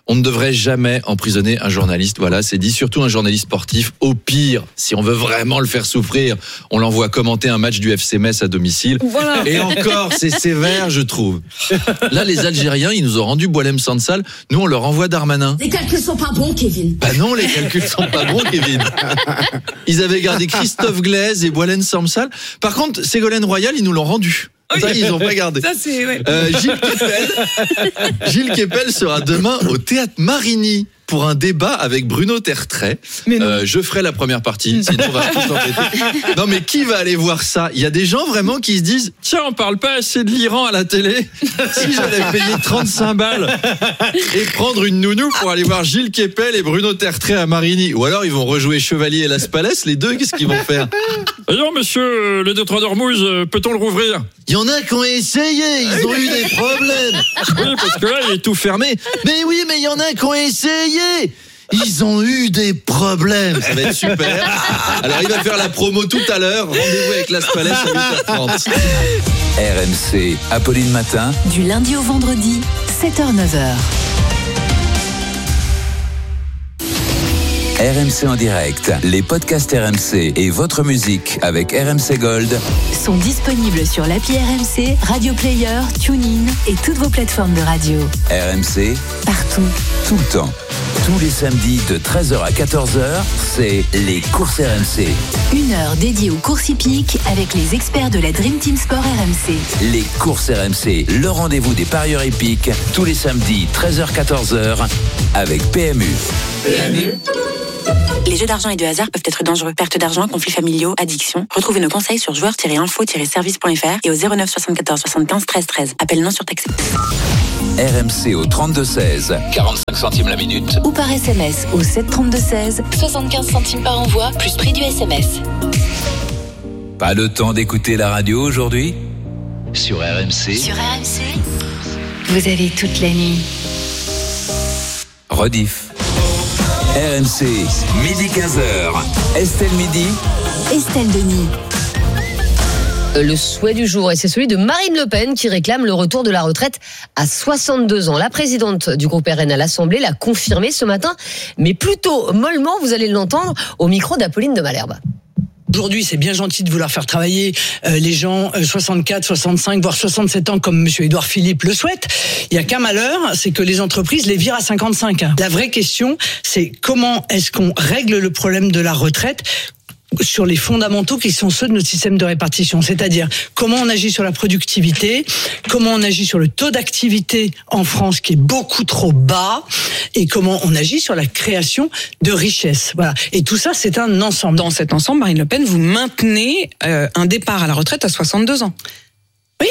On ne devrait jamais emprisonner un journaliste. Voilà, c'est dit. Surtout un journaliste sportif. Au pire, si on veut vraiment le faire souffrir, on l'envoie commenter un match du FC Metz à domicile. Voilà. Et encore, c'est sévère, je trouve. Là, les Algériens, ils nous ont rendu Boualem Sansal. Nous, on leur envoie Darmanin. Les calculs sont pas bons, Kevin. Bah non, les calculs sont pas bons, Kevin. Ils avaient gardé Christophe Glaise et Boualem Sansal. Par contre, Ségolène Royal, ils nous l'ont rendu. Ça, ils n'ont pas gardé. Ça, c'est, ouais. Gilles Kepel sera demain au Théâtre Marigny pour un débat avec Bruno Tertrais. Je ferai la première partie, sinon on va tous s'embêter. Non, mais qui va aller voir ça? Il y a des gens vraiment qui se disent, tiens, on parle pas assez de l'Iran à la télé. Si j'allais payer 35 balles et prendre une nounou pour aller voir Gilles Kepel et Bruno Tertrais à Marigny. Ou alors ils vont rejouer Chevalier et Las Palais, les deux, qu'est-ce qu'ils vont faire? Alors, monsieur, le Détroit d'Ormuz, peut-on le rouvrir? Il y en a qui ont essayé, ils ont eu des problèmes. Oui, parce que là, il est tout fermé. Mais oui, mais il y en a qui ont essayé. Ils ont eu des problèmes. Ça va être super. Alors, il va faire la promo tout à l'heure. Rendez-vous avec Las Palais à 8h30. RMC, Apolline Matin. Du lundi au vendredi, 7h-9h. RMC en direct, les podcasts RMC et votre musique avec RMC Gold sont disponibles sur l'appli RMC, Radio Player, TuneIn et toutes vos plateformes de radio. RMC, partout, tout le temps. Tous les samedis de 13h à 14h, c'est les courses RMC. Une heure dédiée aux courses hippiques avec les experts de la Dream Team Sport RMC. Les courses RMC, le rendez-vous des parieurs hippiques, tous les samedis 13h-14h avec PMU. Les jeux d'argent et de hasard peuvent être dangereux. Perte d'argent, conflits familiaux, addiction. Retrouvez nos conseils sur joueurs-info-service.fr et au 09 74 75 13 13. Appel non surtaxé. RMC au 32-16, 45 centimes la minute. Ou par SMS au 732-16, 75 centimes par envoi, plus prix du SMS. Pas le temps d'écouter la radio aujourd'hui? Sur RMC. Sur RMC, vous avez toute la nuit. Rediff. RMC, midi 15h. Estelle Midi. Estelle Denis. Le souhait du jour, et c'est celui de Marine Le Pen qui réclame le retour de la retraite à 62 ans. La présidente du groupe RN à l'Assemblée l'a confirmé ce matin, mais plutôt mollement, vous allez l'entendre, au micro d'Apolline de Malherbe. Aujourd'hui, c'est bien gentil de vouloir faire travailler les gens 64, 65, voire 67 ans comme monsieur Édouard Philippe le souhaite. Il y a qu'un malheur, c'est que les entreprises les virent à 55. La vraie question, c'est comment est-ce qu'on règle le problème de la retraite sur les fondamentaux qui sont ceux de notre système de répartition, c'est-à-dire comment on agit sur la productivité, comment on agit sur le taux d'activité en France qui est beaucoup trop bas, et comment on agit sur la création de richesses. Voilà. Et tout ça, c'est un ensemble. Dans cet ensemble, Marine Le Pen, vous maintenez un départ à la retraite à 62 ans. Oui.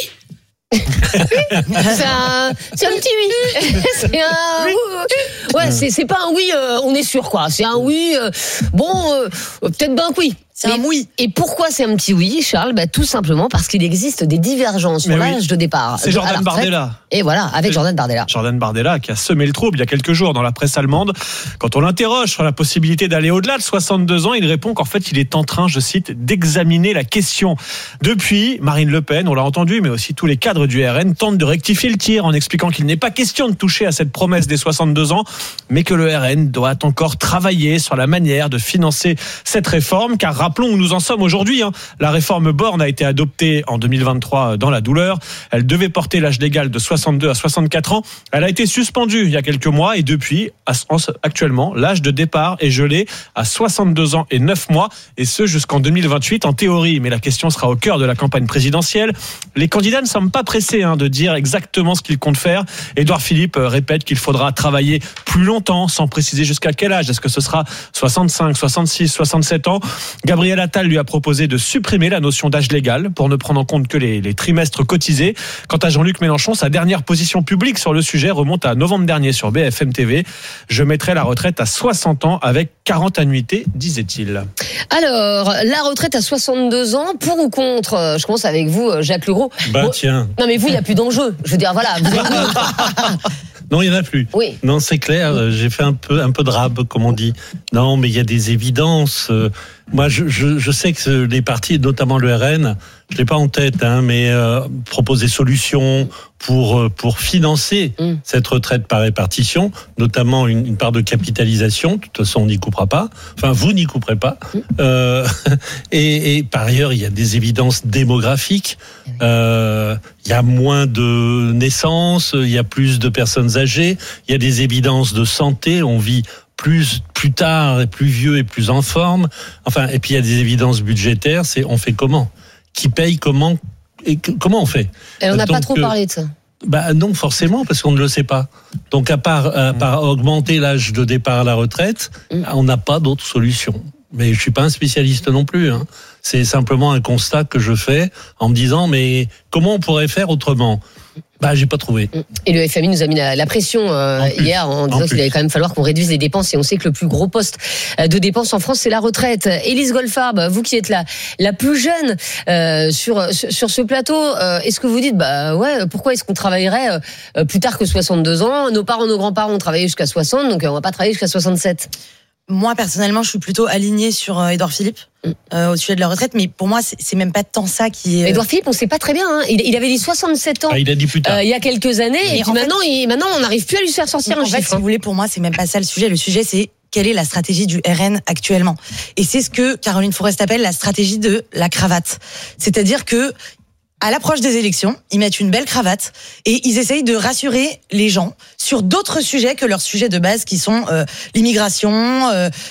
C'est un petit oui. C'est un ouais, c'est pas un oui, on est sûr quoi. C'est un oui, peut-être ben oui. C'est un oui. Et pourquoi c'est un petit oui, Charles? Tout simplement parce qu'il existe des divergences sur l'âge de départ. C'est Jordan Bardella. Et voilà, avec Jordan Bardella. Jordan Bardella qui a semé le trouble il y a quelques jours dans la presse allemande. Quand on l'interroge sur la possibilité d'aller au-delà de 62 ans, il répond qu'en fait, il est en train, je cite, d'examiner la question. Depuis, Marine Le Pen, on l'a entendu, mais aussi tous les cadres du RN tentent de rectifier le tir en expliquant qu'il n'est pas question de toucher à cette promesse des 62 ans, mais que le RN doit encore travailler sur la manière de financer cette réforme, car rappelons où nous en sommes aujourd'hui. La réforme Borne a été adoptée en 2023 dans la douleur. Elle devait porter l'âge légal de 62 à 64 ans. Elle a été suspendue il y a quelques mois et depuis, actuellement, l'âge de départ est gelé à 62 ans et 9 mois, et ce jusqu'en 2028 en théorie. Mais la question sera au cœur de la campagne présidentielle. Les candidats ne semblent pas pressés de dire exactement ce qu'ils comptent faire. Édouard Philippe répète qu'il faudra travailler plus longtemps, sans préciser jusqu'à quel âge. Est-ce que ce sera 65, 66, 67 ans? Gabriel Attal lui a proposé de supprimer la notion d'âge légal pour ne prendre en compte que les trimestres cotisés. Quant à Jean-Luc Mélenchon, sa dernière position publique sur le sujet remonte à novembre dernier sur BFM TV. Je mettrai la retraite à 60 ans avec 40 annuités, disait-il. Alors, la retraite à 62 ans, pour ou contre? Je commence avec vous, Jacques Legros. Tiens. Non mais vous, il n'y a plus d'enjeu. Je veux dire, voilà. Vous êtes... Non, il n'y en a plus. Oui. Non, c'est clair. J'ai fait un peu de rab, comme on dit. Non, mais il y a des évidences. Moi, je sais que les partis, notamment le RN, je l'ai pas en tête, mais proposent des solutions pour financer cette retraite par répartition, notamment une part de capitalisation. De toute façon, on n'y coupera pas. Enfin, vous n'y couperez pas. Et par ailleurs, il y a des évidences démographiques. Il y a moins de naissances, il y a plus de personnes âgées, il y a des évidences de santé. On vit plus tard et plus vieux et plus en forme. Enfin, et puis il y a des évidences budgétaires. C'est on fait comment ? Qui paye comment ? Et comment on fait ? Et on n'a pas trop parlé de ça. Non, forcément, parce qu'on ne le sait pas. Donc, à part augmenter l'âge de départ à la retraite, on n'a pas d'autre solution. Mais je suis pas un spécialiste non plus. C'est simplement un constat que je fais en me disant, mais comment on pourrait faire autrement ? J'ai pas trouvé. Et le FMI nous a mis la pression hier en disant qu'il allait quand même falloir qu'on réduise les dépenses, et on sait que le plus gros poste de dépenses en France, c'est la retraite. Élise Goldfarb, vous qui êtes la plus jeune sur ce plateau, est-ce que vous dites pourquoi est-ce qu'on travaillerait plus tard que 62 ans ? Nos parents, nos grands-parents ont travaillé jusqu'à 60, donc on va pas travailler jusqu'à 67. Moi, personnellement, je suis plutôt alignée sur Édouard Philippe au sujet de la retraite, mais pour moi, c'est même pas tant ça qui est... Édouard Philippe, on sait pas très bien. Il avait dit 67 ans. Il a dit plus tard. Il y a quelques années, et puis maintenant, on n'arrive plus à lui faire sortir un chiffre. En fait, si vous voulez, pour moi, c'est même pas ça le sujet. Le sujet, c'est quelle est la stratégie du RN actuellement. Et c'est ce que Caroline Forest appelle la stratégie de la cravate. C'est-à-dire que à l'approche des élections, ils mettent une belle cravate et ils essayent de rassurer les gens sur d'autres sujets que leurs sujets de base qui sont l'immigration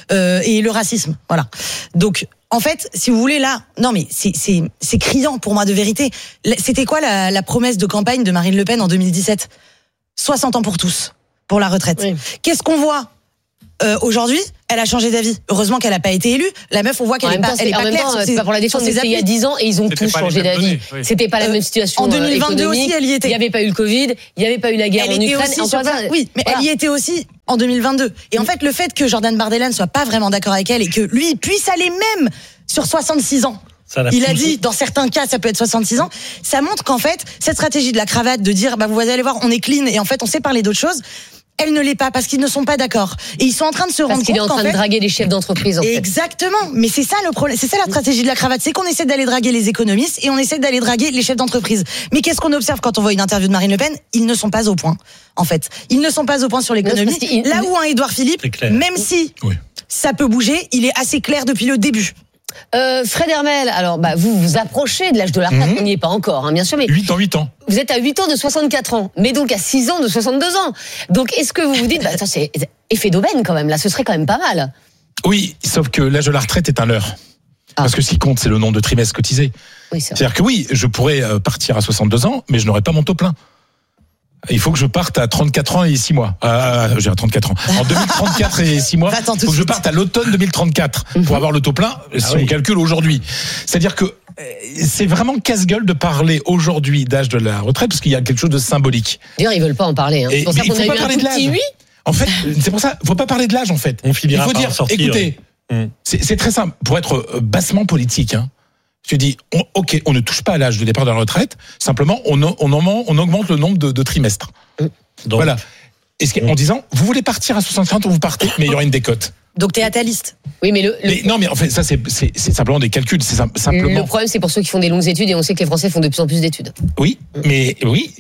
et le racisme. Voilà. Donc, en fait, si vous voulez là, non mais c'est criant pour moi de vérité. C'était quoi la promesse de campagne de Marine Le Pen en 2017 ? 60 ans pour tous, pour la retraite. Oui. Qu'est-ce qu'on voit ? Aujourd'hui, elle a changé d'avis. Heureusement qu'elle n'a pas été élue. La meuf, on voit qu'elle est pas claire. C'est pas pour la défense, c'était il y a 10 ans et ils ont tous changé d'avis. C'était pas la même situation. En 2022 aussi, elle y était. Il n'y avait pas eu le Covid, il n'y avait pas eu la guerre en Ukraine. Oui, mais elle y était aussi en 2022. Et en fait, le fait que Jordan Bardella ne soit pas vraiment d'accord avec elle et que lui puisse aller même sur 66 ans. Il a dit, dans certains cas, ça peut être 66 ans. Ça montre qu'en fait, cette stratégie de la cravate, de dire, vous allez voir, on est clean et en fait, on sait parler d'autres choses. Elle ne l'est pas parce qu'ils ne sont pas d'accord. Et ils sont en train de se rendre compte qu'il est en train de draguer les chefs d'entreprise, en fait. Exactement. Mais c'est ça le problème. C'est ça la stratégie de la cravate. C'est qu'on essaie d'aller draguer les économistes et on essaie d'aller draguer les chefs d'entreprise. Mais qu'est-ce qu'on observe quand on voit une interview de Marine Le Pen ? Ils ne sont pas au point, en fait. Ils ne sont pas au point sur l'économie. Là où un Édouard Philippe, même si ça peut bouger, il est assez clair depuis le début. Fred Hermel, alors vous vous approchez de l'âge de la retraite, on n'y est pas encore, bien sûr, mais 8 ans. Vous êtes à 8 ans de 64 ans, mais donc à 6 ans de 62 ans. Donc est-ce que vous vous dites, ça c'est effet d'aubaine quand même, là, ce serait quand même pas mal. Oui, sauf que l'âge de la retraite est un leurre. Parce que ce qui compte, c'est le nombre de trimestres cotisés. Oui, c'est-à-dire que je pourrais partir à 62 ans, mais je n'aurais pas mon taux plein. Il faut que je parte à 34 ans et 6 mois. J'ai 34 ans. En 2034 et 6 mois, il faut que je parte à l'automne 2034 pour avoir le taux plein, si on calcule aujourd'hui. C'est-à-dire que c'est vraiment casse-gueule de parler aujourd'hui d'âge de la retraite, parce qu'il y a quelque chose de symbolique. D'ailleurs, ils veulent pas en parler. C'est pour ça qu'on a eu un tout petit oui. En fait, c'est pour ça, faut pas parler de l'âge, en fait. On finira par en sortir. Écoutez, c'est très simple. Pour être bassement politique, je dis, on ne touche pas à l'âge de départ de la retraite, simplement, on augmente le nombre de trimestres. Donc, voilà. En disant, vous voulez partir à 65 ans, vous partez, mais il y aura une décote. Donc t'es ataliste. Oui, mais non, mais en fait, ça c'est simplement des calculs. C'est simplement. Le problème, c'est pour ceux qui font des longues études, et on sait que les Français font de plus en plus d'études. Oui, mais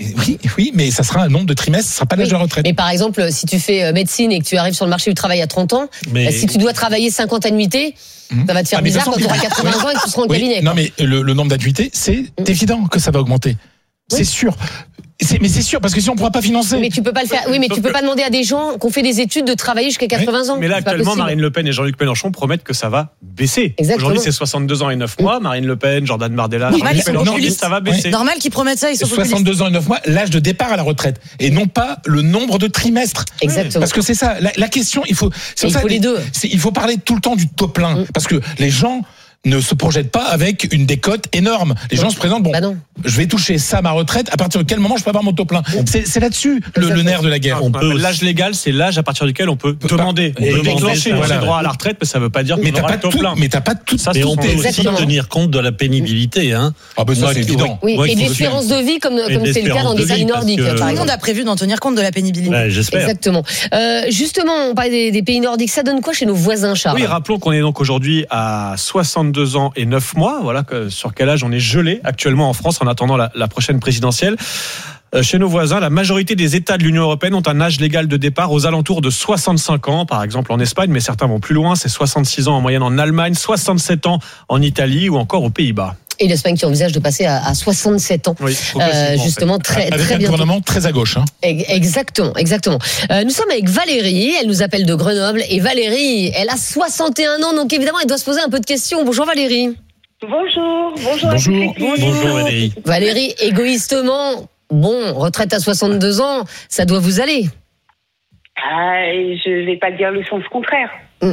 mais ça sera un nombre de trimestres, ça sera pas l'âge de la retraite. Mais par exemple, si tu fais médecine et que tu arrives sur le marché du travail à 30 ans, si tu dois travailler 50 annuités, ça va te faire bizarre quand tu auras 80 ans et que tu seras en cabinet. Non, mais le nombre d'annuités, c'est évident que ça va augmenter. C'est sûr. Mais c'est sûr, parce que si on ne pourra pas financer. Mais tu peux pas le faire. Oui, mais tu peux pas demander à des gens qui ont fait des études de travailler jusqu'à 80 ans. Mais là, actuellement, Marine Le Pen et Jean-Luc Mélenchon promettent que ça va baisser. Exactement. Aujourd'hui, c'est 62 ans et 9 mois. Marine Le Pen, Jordan Bardella, Jean-Luc Mélenchon disent ça va baisser. Normal qu'ils promettent ça, ils sont 62 ans et 9 mois, l'âge de départ à la retraite. Et non pas le nombre de trimestres. Exactement. Parce que c'est ça, la question, il faut les deux. Il faut parler tout le temps du taux plein. Parce que les gens ne se projette pas avec une décote énorme. Les gens se présentent, je vais toucher ça à ma retraite, à partir de quel moment je peux avoir mon taux plein? C'est là-dessus le nerf de la guerre. L'âge légal, c'est l'âge à partir duquel on peut demander déclencher ses droits à la retraite, mais ça veut pas dire qu'on aura le taux plein. Mais t'as pas tout ça. Mais on peut aussi tenir compte de la pénibilité. Hein. Ah ben ça c'est évident. Oui, et l'espérance de vie, comme c'est le cas dans des pays nordiques. Tout le monde a prévu d'en tenir compte de la pénibilité. J'espère. Exactement. Justement, on parlait des pays nordiques. Ça donne quoi chez nos voisins, Charles? Oui, rappelons qu'on est donc aujourd'hui à 62 ans et 9 mois. Voilà sur quel âge on est gelé actuellement en France en attendant la prochaine présidentielle. Chez nos voisins, la majorité des États de l'Union européenne ont un âge légal de départ aux alentours de 65 ans, par exemple en Espagne, mais certains vont plus loin, c'est 66 ans en moyenne en Allemagne, 67 ans en Italie ou encore aux Pays-Bas. Et l'Espagne qui envisage de passer à 67 ans. Oui, justement, très avec très un bientôt. gouvernement très à gauche. Hein. Exactement. Nous sommes avec Valérie, elle nous appelle de Grenoble. Et Valérie, elle a 61 ans, donc évidemment, elle doit se poser un peu de questions. Bonjour Valérie. Bonjour Valérie. Valérie, égoïstement, retraite à 62 ans, ça doit vous aller. Je vais pas dire le sens contraire.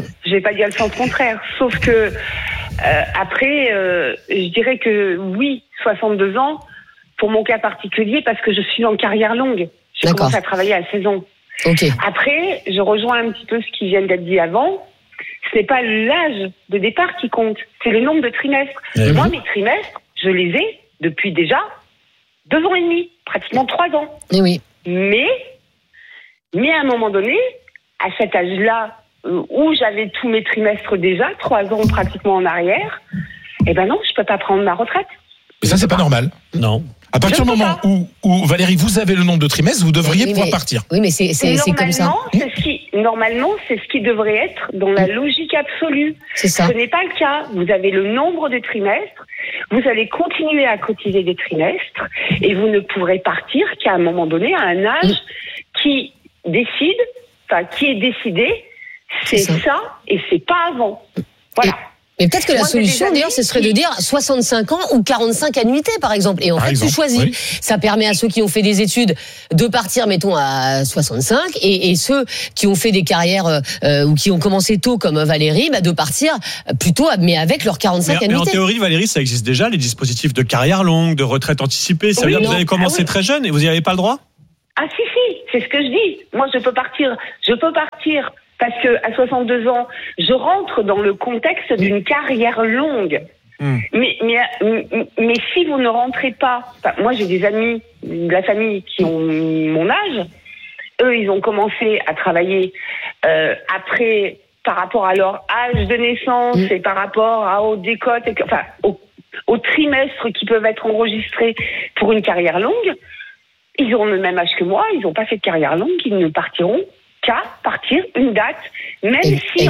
Sauf que après, je dirais que oui, 62 ans, pour mon cas particulier, parce que je suis en carrière longue. J'ai commencé à travailler à 16 ans. Okay. Après, je rejoins un petit peu ce qui vient d'être dit avant. Ce n'est pas l'âge de départ qui compte, c'est le nombre de trimestres. Moi, mes trimestres, je les ai depuis déjà 2 ans et demi, pratiquement 3 ans. Et oui. Mais à un moment donné, à cet âge-là, où j'avais tous mes trimestres déjà, 3 ans pratiquement en arrière, non, je peux pas prendre ma retraite. Mais ça, c'est pas normal. Non. À partir du moment où Valérie, vous avez le nombre de trimestres, vous devriez pouvoir partir. Oui, mais c'est comme ça. Normalement, c'est ce qui devrait être dans la logique absolue. C'est ça. Ce n'est pas le cas. Vous avez le nombre de trimestres, vous allez continuer à cotiser des trimestres, et vous ne pourrez partir qu'à un moment donné, à un âge qui est décidé, c'est ça, et c'est pas avant. Voilà. Mais peut-être que la solution, d'ailleurs, ce serait de dire 65 ans ou 45 annuités, par exemple. Et en fait, tu choisis. Oui. Ça permet à ceux qui ont fait des études de partir, mettons, à 65, et ceux qui ont fait des carrières ou qui ont commencé tôt, comme Valérie, de partir plutôt, mais avec leurs 45 annuités. Mais en théorie, Valérie, ça existe déjà, les dispositifs de carrière longue, de retraite anticipée. Ça veut dire que vous avez commencé très jeune et vous n'y avez pas le droit? Ah si, c'est ce que je dis. Moi, je peux partir parce que à 62 ans, je rentre dans le contexte d'une carrière longue. Mais si vous ne rentrez pas, moi j'ai des amis de la famille qui ont mon âge. Eux, ils ont commencé à travailler après, par rapport à leur âge de naissance et par rapport aux décotes, aux trimestres qui peuvent être enregistrés pour une carrière longue. Ils ont le même âge que moi, ils n'ont pas fait de carrière longue, ils ne partiront qu'à partir une date, même si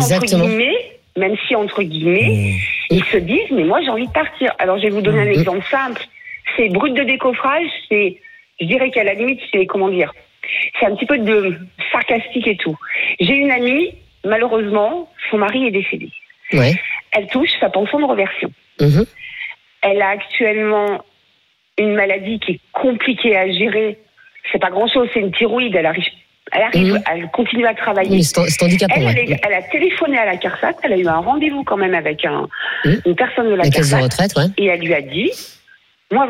entre guillemets, ils se disent mais moi j'ai envie de partir. Alors je vais vous donner un exemple simple. C'est brut de décoffrage, je dirais qu'à la limite c'est un petit peu de sarcastique et tout. J'ai une amie, malheureusement, son mari est décédé. Ouais. Elle touche sa pension de réversion. Elle a actuellement une maladie qui est compliquée à gérer. C'est pas grand-chose, c'est une thyroïde. Elle arrive, elle continue à travailler. Oui, c'est handicapant. Elle a téléphoné à la CARSAT, elle a eu un rendez-vous quand même avec une personne de la CARSAT. De retraite, ouais. Et elle lui a dit, moi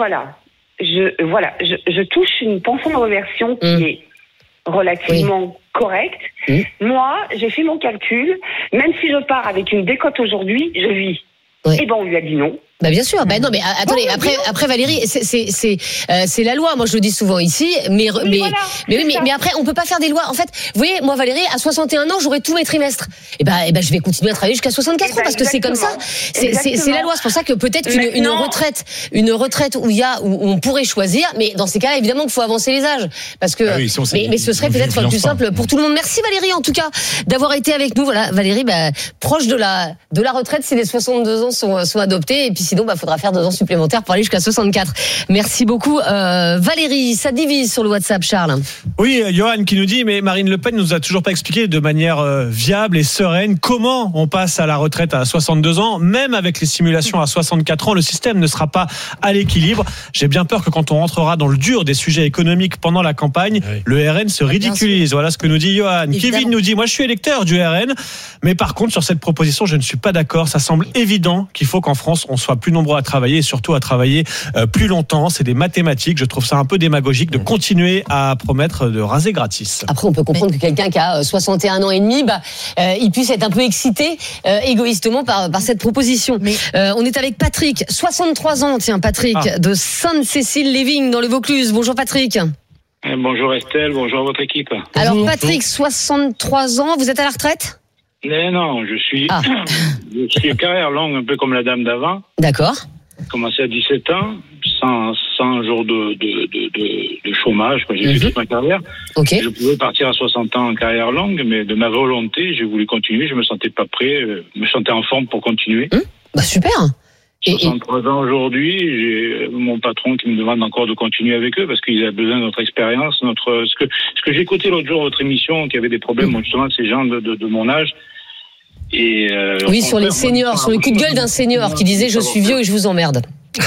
je touche une pension de réversion qui est relativement correcte. Moi, j'ai fait mon calcul, même si je pars avec une décote aujourd'hui, je vis. Et on lui a dit non. Bien sûr. Non, mais attendez. Après Valérie, c'est la loi. Moi, je le dis souvent ici. Mais après, on peut pas faire des lois. En fait, vous voyez, moi, Valérie, à 61 ans, j'aurai tous mes trimestres. Je vais continuer à travailler jusqu'à 64 ans parce que c'est comme ça. C'est la loi. C'est pour ça que peut-être une retraite où on pourrait choisir. Mais dans ces cas-là, évidemment qu'il faut avancer les âges parce que. Mais ce serait peut-être plus simple pour tout le monde. Merci Valérie, en tout cas, d'avoir été avec nous. Voilà, Valérie, proche de la retraite si les 62 ans sont adoptés et puis sinon, faudra faire 2 ans supplémentaires pour aller jusqu'à 64. Merci beaucoup. Valérie, ça divise sur le WhatsApp, Charles. Oui, Johan qui nous dit, mais Marine Le Pen nous a toujours pas expliqué de manière viable et sereine comment on passe à la retraite à 62 ans. Même avec les simulations à 64 ans, le système ne sera pas à l'équilibre. J'ai bien peur que quand on rentrera dans le dur des sujets économiques pendant la campagne, le RN se ridiculise. Voilà ce que nous dit Johan. Évidemment. Kevin nous dit, moi je suis électeur du RN, mais par contre sur cette proposition je ne suis pas d'accord. Ça semble évident qu'il faut qu'en France on soit plus nombreux à travailler et surtout à travailler plus longtemps. C'est des mathématiques. Je trouve ça un peu démagogique de continuer à promettre de raser gratis. Après, on peut comprendre que quelqu'un qui a 61 ans et demi, il puisse être un peu excité égoïstement par cette proposition. On est avec Patrick, 63 ans, tiens Patrick, de Sainte-Cécile-Léving dans le Vaucluse. Bonjour Patrick. Bonjour Estelle, bonjour à votre équipe. Alors Patrick, 63 ans, vous êtes à la retraite ? Non, je suis carrière longue, un peu comme la dame d'avant. D'accord. J'ai commencé à 17 ans, 100 jours de chômage, j'ai fait toute ma carrière. Okay. Je pouvais partir à 60 ans en carrière longue, mais de ma volonté, j'ai voulu continuer, je me sentais pas prêt, me sentais en forme pour continuer. Super. 63 ans aujourd'hui, j'ai mon patron qui me demande encore de continuer avec eux parce qu'ils ont besoin de notre expérience, ce que j'ai écouté l'autre jour votre émission, qui avait des problèmes justement ces gens de mon âge. Et oui, sur les seniors, sur le coup de gueule d'un senior qui disait je suis vieux et je vous emmerde.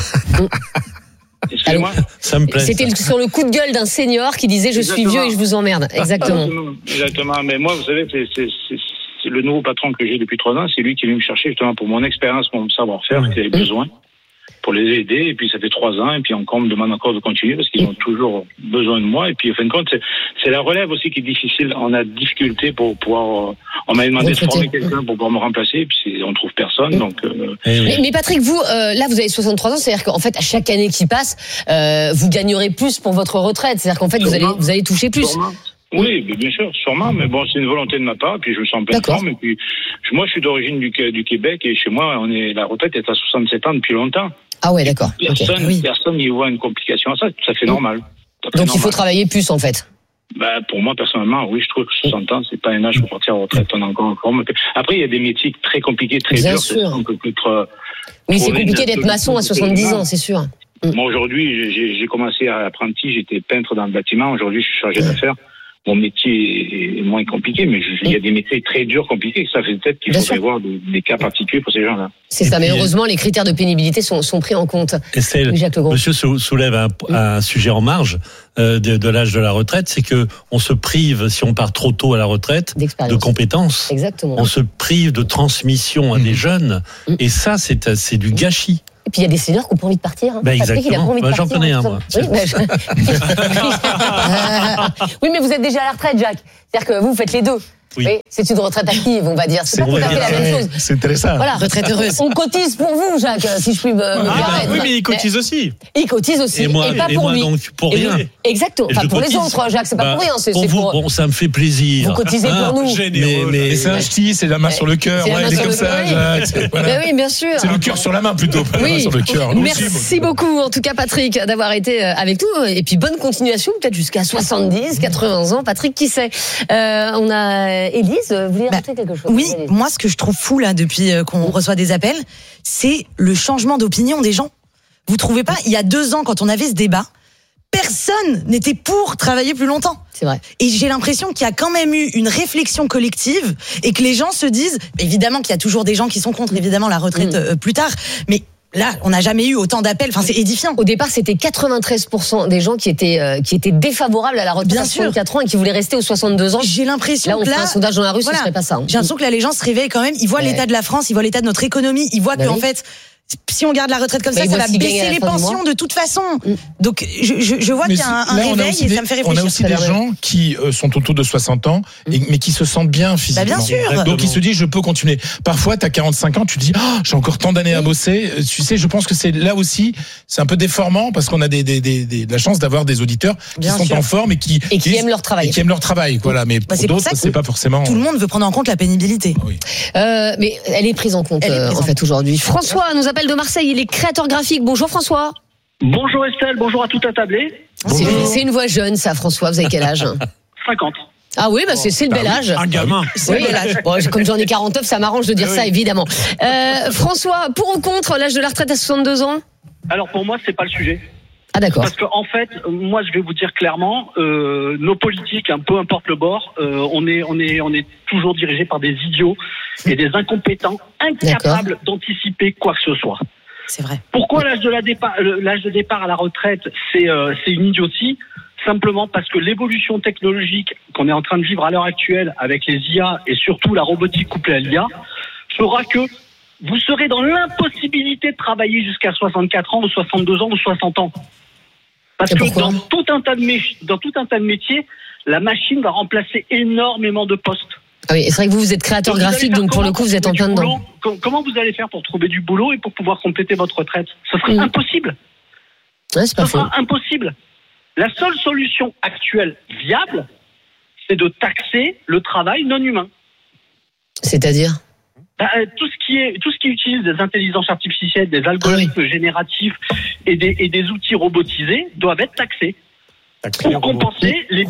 Excusez-moi. Ça me plaît. C'était sur le coup de gueule d'un senior qui disait je suis vieux et je vous emmerde. Exactement. Exactement. Mais moi, vous savez, c'est le nouveau patron que j'ai depuis 3 ans, c'est lui qui est venu me chercher justement pour mon expérience, mon savoir-faire qu'il avait besoin, pour les aider. Et puis ça fait 3 ans, et puis encore on me demande encore de continuer parce qu'ils ont toujours besoin de moi. Et puis en fin de compte, c'est la relève aussi qui est difficile. On a difficulté pour pouvoir. On m'a demandé de former quelqu'un pour pouvoir me remplacer, et puis on trouve personne. Donc. Mais Patrick, vous, là, vous avez 63 ans, c'est-à-dire qu'en fait, à chaque année qui passe, vous gagnerez plus pour votre retraite. C'est-à-dire qu'en fait, vous allez toucher plus. Oui, bien sûr, sûrement, mais bon, c'est une volonté de ma part, puis je me sens en pleine forme, et puis moi, je suis d'origine du Québec, et chez moi, la retraite est à 67 ans depuis longtemps. Ah ouais, d'accord. Personne n'y voit une complication à ça, ça fait normal. Donc il faut travailler plus, en fait. Pour moi, personnellement, oui, je trouve que 60 ans, c'est pas un âge pour partir en retraite, on a encore en forme. Après, il y a des métiers très compliqués, très durs. Oui, c'est compliqué d'être maçon à 70 ans, c'est sûr. Moi, aujourd'hui, j'ai commencé à apprenti, j'étais peintre dans le bâtiment, aujourd'hui, je suis chargé d'affaires. Mon métier est moins compliqué, mais il y a des métiers très durs, compliqués. Ça fait peut-être qu'il faudrait voir des cas particuliers pour ces gens-là. C'est ça, mais heureusement, les critères de pénibilité sont pris en compte. Estelle, monsieur soulève un sujet en marge de l'âge de la retraite, c'est que on se prive, si on part trop tôt à la retraite, de compétences. Exactement. On se prive de transmission à des jeunes, et ça, c'est du gâchis. Et puis il y a des seniors qui n'ont pas envie de partir. Exactement. J'en connais un, moi. Oui, mais vous êtes déjà à la retraite, Jacques. C'est-à-dire que vous faites les deux. Oui. C'est une retraite active, on va dire. C'est pas tout à fait la même chose. C'est intéressant. Voilà. Retraite heureuse. On cotise pour vous, Jacques, si je puis me permettre. Oui, mais il cotise aussi. Il cotise aussi. Et pas pour lui. Donc, pour rien. Exactement. Enfin, pour les autres, Jacques, c'est pas pour rien. Pour vous, bon, ça me fait plaisir. Vous cotisez pour nous. Mais c'est un ch'ti, c'est la main sur le cœur. C'est comme ça, Jacques. Oui, bien sûr. C'est le cœur sur la main plutôt, pas la main sur le cœur. Merci beaucoup, en tout cas, Patrick, d'avoir été avec nous. Et puis, bonne continuation, peut-être jusqu'à 70, 80 ans. Patrick, qui sait. On a Élise. Quelque chose. Oui, moi ce que je trouve fou là depuis qu'on reçoit des appels, c'est le changement d'opinion des gens. Vous trouvez pas, il y a 2 ans quand on avait ce débat, personne n'était pour travailler plus longtemps. C'est vrai. Et j'ai l'impression qu'il y a quand même eu une réflexion collective et que les gens se disent, évidemment qu'il y a toujours des gens qui sont contre évidemment la retraite plus tard, mais là, on n'a jamais eu autant d'appels. Enfin, c'est édifiant. Au départ, c'était 93% des gens qui étaient défavorables à la retraite à 64 ans et qui voulaient rester aux 62 ans. J'ai l'impression là, on fait un sondage dans la rue, ce serait pas ça. J'ai l'impression que là, les gens se réveillent quand même. Ils voient l'état de la France, ils voient l'état de notre économie, ils voient qu'en fait, si on garde la retraite comme ça va baisser les pensions de toute façon. Donc, je vois qu'il y a un réveil et ça me fait réfléchir. On a aussi des gens qui sont autour de 60 ans, mais qui se sentent bien physiquement. Bien sûr. Donc, ils se disent, je peux continuer. Parfois, tu as 45 ans, tu te dis, j'ai encore tant d'années à bosser. Tu sais, je pense que c'est là aussi, c'est un peu déformant parce qu'on a la chance d'avoir des auditeurs qui sont en forme et qui aiment leur travail. Et qui aiment leur travail. Voilà. Mais pour d'autres, c'est pas forcément. Tout le monde veut prendre en compte la pénibilité. Mais elle est prise en compte, en fait, aujourd'hui. François nous appelle de Marseille, il est créateur graphique. Bonjour François. Bonjour Estelle, bonjour à tout attablé. C'est une voix jeune ça, François, vous avez quel âge? 50. Ah oui, bah c'est le bel âge. Un gamin. C'est le bel âge. Bon, comme j'en ai 49, ça m'arrange de dire ça, évidemment. François, pour ou contre l'âge de la retraite à 62 ans ? Alors pour moi, c'est pas le sujet. Ah d'accord. Parce que en fait, moi je vais vous dire clairement, nos politiques, peu importe le bord, on est toujours dirigés par des idiots et des incompétents, incapables d'anticiper quoi que ce soit. C'est vrai. Pourquoi l'âge de départ à la retraite, c'est une idiotie? Simplement parce que l'évolution technologique qu'on est en train de vivre à l'heure actuelle avec les IA et surtout la robotique couplée à l'IA fera que vous serez dans l'impossibilité de travailler jusqu'à 64 ans ou 62 ans ou 60 ans. Parce que dans tout un tas de métiers, la machine va remplacer énormément de postes. Ah oui, c'est vrai que vous êtes créateur graphique, donc pour le coup, vous êtes en plein dedans. Comment vous allez faire pour trouver du boulot et pour pouvoir compléter votre retraite? Ce serait impossible. Ouais, c'est pas faux. Ce sera impossible. La seule solution actuelle viable, c'est de taxer le travail non humain. C'est-à-dire ? Tout ce qui utilise des intelligences artificielles, des algorithmes génératifs et des outils robotisés doivent être taxés. Pour compenser les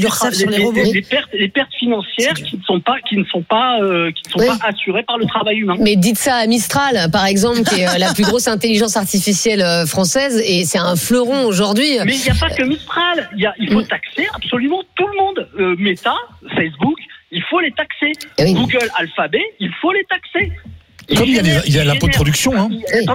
pertes financières qui ne sont pas assurées par le travail humain. Mais dites ça à Mistral, par exemple, qui est la plus grosse intelligence artificielle française, et c'est un fleuron aujourd'hui. Mais il n'y a pas que Mistral. Il faut taxer absolument tout le monde. Meta, Facebook, il faut les taxer. Google, Alphabet, il faut les taxer. Comme il y a l'impôt de production, hein.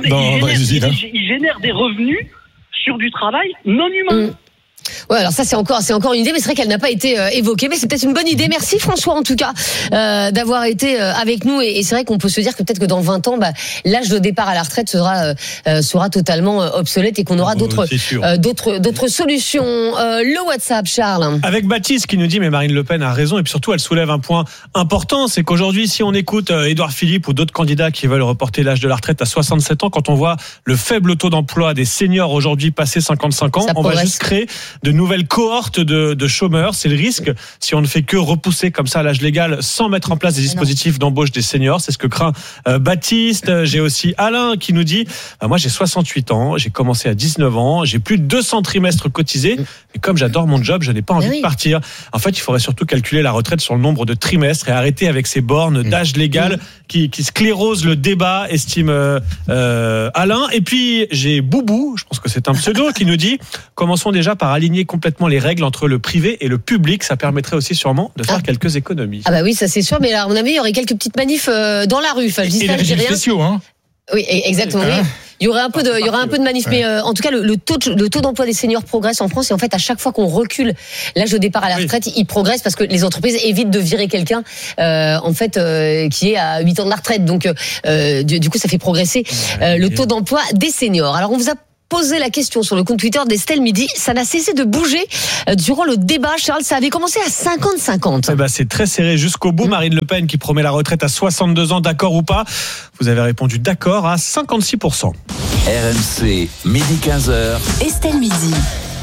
Ils génèrent des revenus sur du travail non humain. Ouais, alors ça c'est encore une idée, mais c'est vrai qu'elle n'a pas été évoquée, mais c'est peut-être une bonne idée. Merci François en tout cas d'avoir été avec nous, et c'est vrai qu'on peut se dire que peut-être que dans 20 ans, l'âge de départ à la retraite sera totalement obsolète et qu'on aura d'autres solutions. Le WhatsApp, Charles. Avec Baptiste qui nous dit mais Marine Le Pen a raison, et puis surtout elle soulève un point important, c'est qu'aujourd'hui si on écoute Édouard Philippe ou d'autres candidats qui veulent reporter l'âge de la retraite à 67 ans, quand on voit le faible taux d'emploi des seniors aujourd'hui passé 55 ans, on va juste créer de nouvelles cohortes de chômeurs. C'est le risque si on ne fait que repousser comme ça l'âge légal sans mettre en place des dispositifs d'embauche des seniors. C'est ce que craint Baptiste. J'ai aussi Alain qui nous dit moi j'ai 68 ans, j'ai commencé à 19 ans, j'ai plus de 200 trimestres cotisés, et comme j'adore mon job, je n'ai pas envie de partir. En fait, il faudrait surtout calculer la retraite sur le nombre de trimestres et arrêter avec ces bornes d'âge légal qui sclérosent le débat, estime Alain. Et puis j'ai Boubou, je pense que c'est un pseudo, qui nous dit commençons déjà par aligner complètement les règles entre le privé et le public. Ça permettrait aussi sûrement de faire quelques économies. Ah bah oui, ça c'est sûr, mais là, à mon avis, il y aurait quelques petites manifs dans la rue. Enfin, je dis ça, je dis rien. Spéciaux, hein. Oui, exactement. Oui. Il y aurait un peu de manif, mais en tout cas, le taux d'emploi des seniors progresse en France, et en fait, à chaque fois qu'on recule l'âge de départ à la retraite, il progresse parce que les entreprises évitent de virer quelqu'un, qui est à 8 ans de la retraite. Donc, du coup, ça fait progresser le taux d'emploi des seniors. Alors, on vous a posé la question sur le compte Twitter d'Estelle Midi. Ça n'a cessé de bouger durant le débat. Charles, ça avait commencé à 50-50. C'est très serré jusqu'au bout. Marine Le Pen qui promet la retraite à 62 ans, d'accord ou pas? Vous avez répondu d'accord à 56%. RMC, midi 15h. Estelle Midi.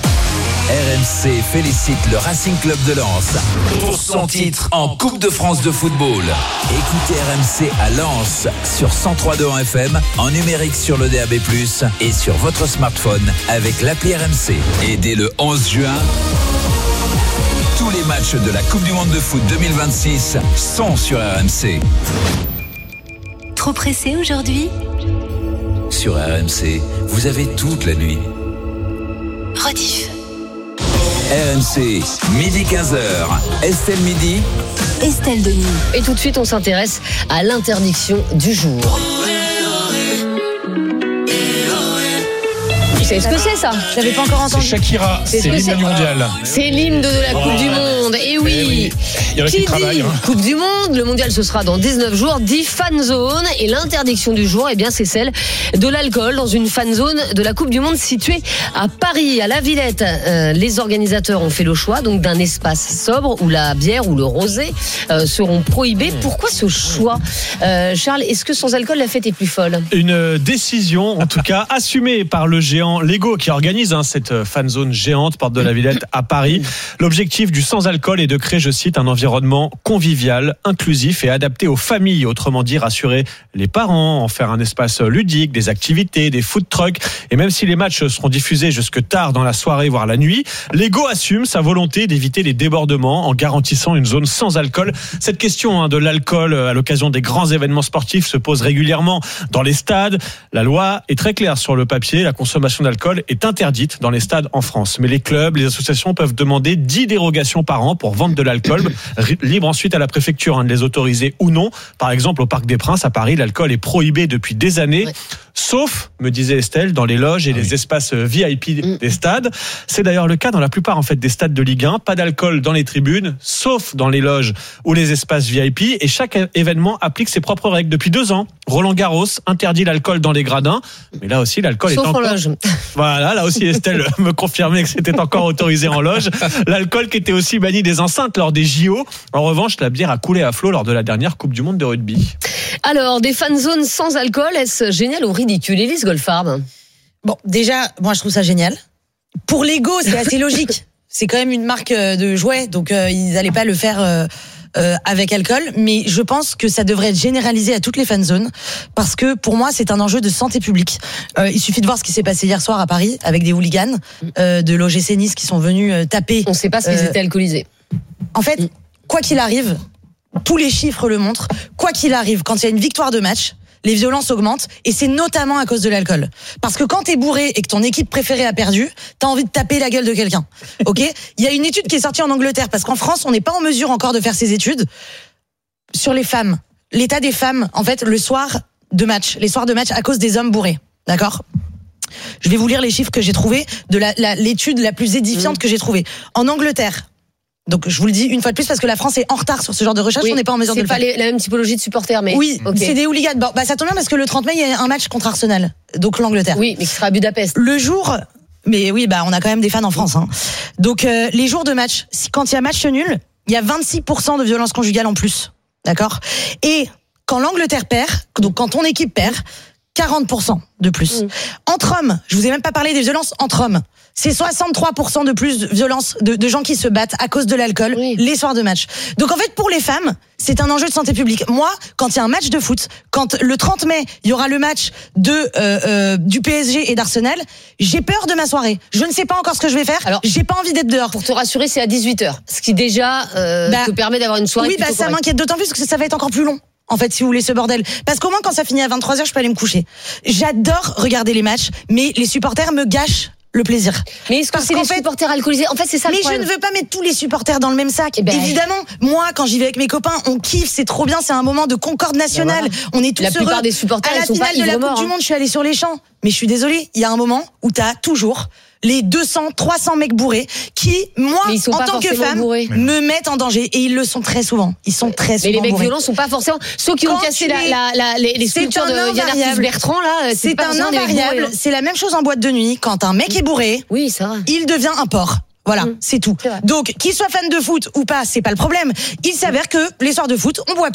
RMC félicite le Racing Club de Lens pour son titre en Coupe de France de football. Écoutez RMC à Lens sur 103.2 en FM, en numérique sur le DAB+, et sur votre smartphone avec l'appli RMC. Et dès le 11 juin, tous les matchs de la Coupe du Monde de foot 2026 sont sur RMC. Trop pressé aujourd'hui? Sur RMC, vous avez toute la nuit. Rediff. RMC, midi 15h. Estelle Midi. Estelle Denis. Et tout de suite, on s'intéresse à l'interdiction du jour. Vous savez ce que c'est, ça? J'avais pas encore entendu. C'est Shakira, c'est l'hymne mondial. C'est l'hymne de la Coupe du Monde. Et oui. Il y en a qui travaillent. Coupe du Monde, le mondial ce sera dans 19 jours, 10 fan zones, et l'interdiction du jour, c'est celle de l'alcool dans une fan zone de la Coupe du Monde située à Paris, à la Villette. Les organisateurs ont fait le choix donc d'un espace sobre où la bière ou le rosé seront prohibés. Pourquoi ce choix, Charles? Est-ce que sans alcool la fête est plus folle? Une décision, en tout cas assumée par le géant également Lego qui organise cette fan zone géante porte de la Villette à Paris. L'objectif du sans-alcool est de créer, je cite, un environnement convivial, inclusif et adapté aux familles. Autrement dit, rassurer les parents, en faire un espace ludique, des activités, des food trucks. Et même si les matchs seront diffusés jusque tard dans la soirée, voire la nuit, Lego assume sa volonté d'éviter les débordements en garantissant une zone sans alcool. Cette question de l'alcool à l'occasion des grands événements sportifs se pose régulièrement dans les stades. La loi est très claire sur le papier. La consommation d'alcool est interdite dans les stades en France. Mais les clubs, les associations peuvent demander 10 dérogations par an pour vendre de l'alcool. Libre ensuite à la préfecture de les autoriser ou non. Par exemple, au Parc des Princes à Paris, l'alcool est prohibé depuis des années. Ouais. Sauf, me disait Estelle, dans les loges et les espaces VIP des stades. C'est d'ailleurs le cas dans la plupart des stades de Ligue 1. Pas d'alcool dans les tribunes, sauf dans les loges ou les espaces VIP. Et chaque événement applique ses propres règles. Depuis 2 ans, Roland Garros interdit l'alcool dans les gradins. Mais là aussi, l'alcool sauf est encore... en loge. Voilà, là aussi Estelle me confirmait que c'était encore autorisé en loge. L'alcool qui était aussi banni des enceintes lors des JO. En revanche, la bière a coulé à flot lors de la dernière Coupe du Monde de rugby. Alors, des fan zones sans alcool, est-ce génial ou ridicule, Élise Goldfarb? Bon, déjà, moi je trouve ça génial. Pour Lego, c'est assez logique. C'est quand même une marque de jouets, donc ils n'allaient pas le faire avec alcool. Mais je pense que ça devrait être généralisé à toutes les fan zones, parce que pour moi, c'est un enjeu de santé publique. Il suffit de voir ce qui s'est passé hier soir à Paris avec des hooligans de l'OGC Nice qui sont venus taper. On ne sait pas s'ils étaient alcoolisés. En fait, quoi qu'il arrive, tous les chiffres le montrent, quoi qu'il arrive, quand il y a une victoire de match, les violences augmentent, et c'est notamment à cause de l'alcool. Parce que quand t'es bourré et que ton équipe préférée a perdu, t'as envie de taper la gueule de quelqu'un. Ok ? Il y a une étude qui est sortie en Angleterre, parce qu'en France, on n'est pas en mesure encore de faire ces études sur les femmes. L'état des femmes, en fait, les soirs de match à cause des hommes bourrés. D'accord ? Je vais vous lire les chiffres que j'ai trouvés de l'étude la plus édifiante que j'ai trouvée. En Angleterre, donc je vous le dis une fois de plus parce que la France est en retard sur ce genre de recherche, on n'est pas en mesure de le faire. C'est pas la même typologie de supporters, mais oui, c'est des hooligans. Bon, ça tombe bien parce que le 30 mai il y a un match contre Arsenal, donc l'Angleterre. Oui, mais qui sera à Budapest. Le jour, mais oui, on a quand même des fans en France. Donc les jours de match, quand il y a match nul, il y a 26% de violence conjugale en plus, d'accord ? Et quand l'Angleterre perd, donc quand ton équipe perd, 40% de plus. Entre hommes, je vous ai même pas parlé des violences entre hommes. C'est 63% de plus de violences de gens qui se battent à cause de l'alcool les soirs de match. Donc en fait, pour les femmes, c'est un enjeu de santé publique. Moi, quand il y a un match de foot, quand le 30 mai, il y aura le match du PSG et d'Arsenal, j'ai peur de ma soirée. Je ne sais pas encore ce que je vais faire. Alors, j'ai pas envie d'être dehors. Pour te rassurer, c'est à 18h. Ce qui déjà te permet d'avoir une soirée. Oui, ça m'inquiète d'autant plus que ça va être encore plus long. En fait, si vous voulez ce bordel. Parce qu'au moins, quand ça finit à 23h, je peux aller me coucher. J'adore regarder les matchs, mais les supporters me gâchent le plaisir. Mais est-ce que c'est les supporters alcoolisés ? En fait, c'est ça le problème. Mais je ne veux pas mettre tous les supporters dans le même sac. Évidemment, moi, quand j'y vais avec mes copains, on kiffe, c'est trop bien, c'est un moment de concorde nationale. On est tous heureux. La plupart des supporters, à la finale de la Coupe du Monde, je suis allée sur les champs. Mais je suis désolée, il y a un moment où t'as toujours les 200, 300 mecs bourrés qui, moi, en tant que femme, me mettent en danger. Et ils le sont très souvent. Ils sont très souvent bourrés. Mais les mecs violents bourrés. sont pas forcément ceux qui ont cassé les sculptures de Yann Arthus Bertrand, là. C'est un invariable. C'est la même chose en boîte de nuit. Quand un mec est bourré, oui, ça va. Il devient un porc. Voilà, c'est tout. Donc, qu'il soit fan de foot ou pas, c'est pas le problème. Il s'avère que les soirs de foot, on boit plus.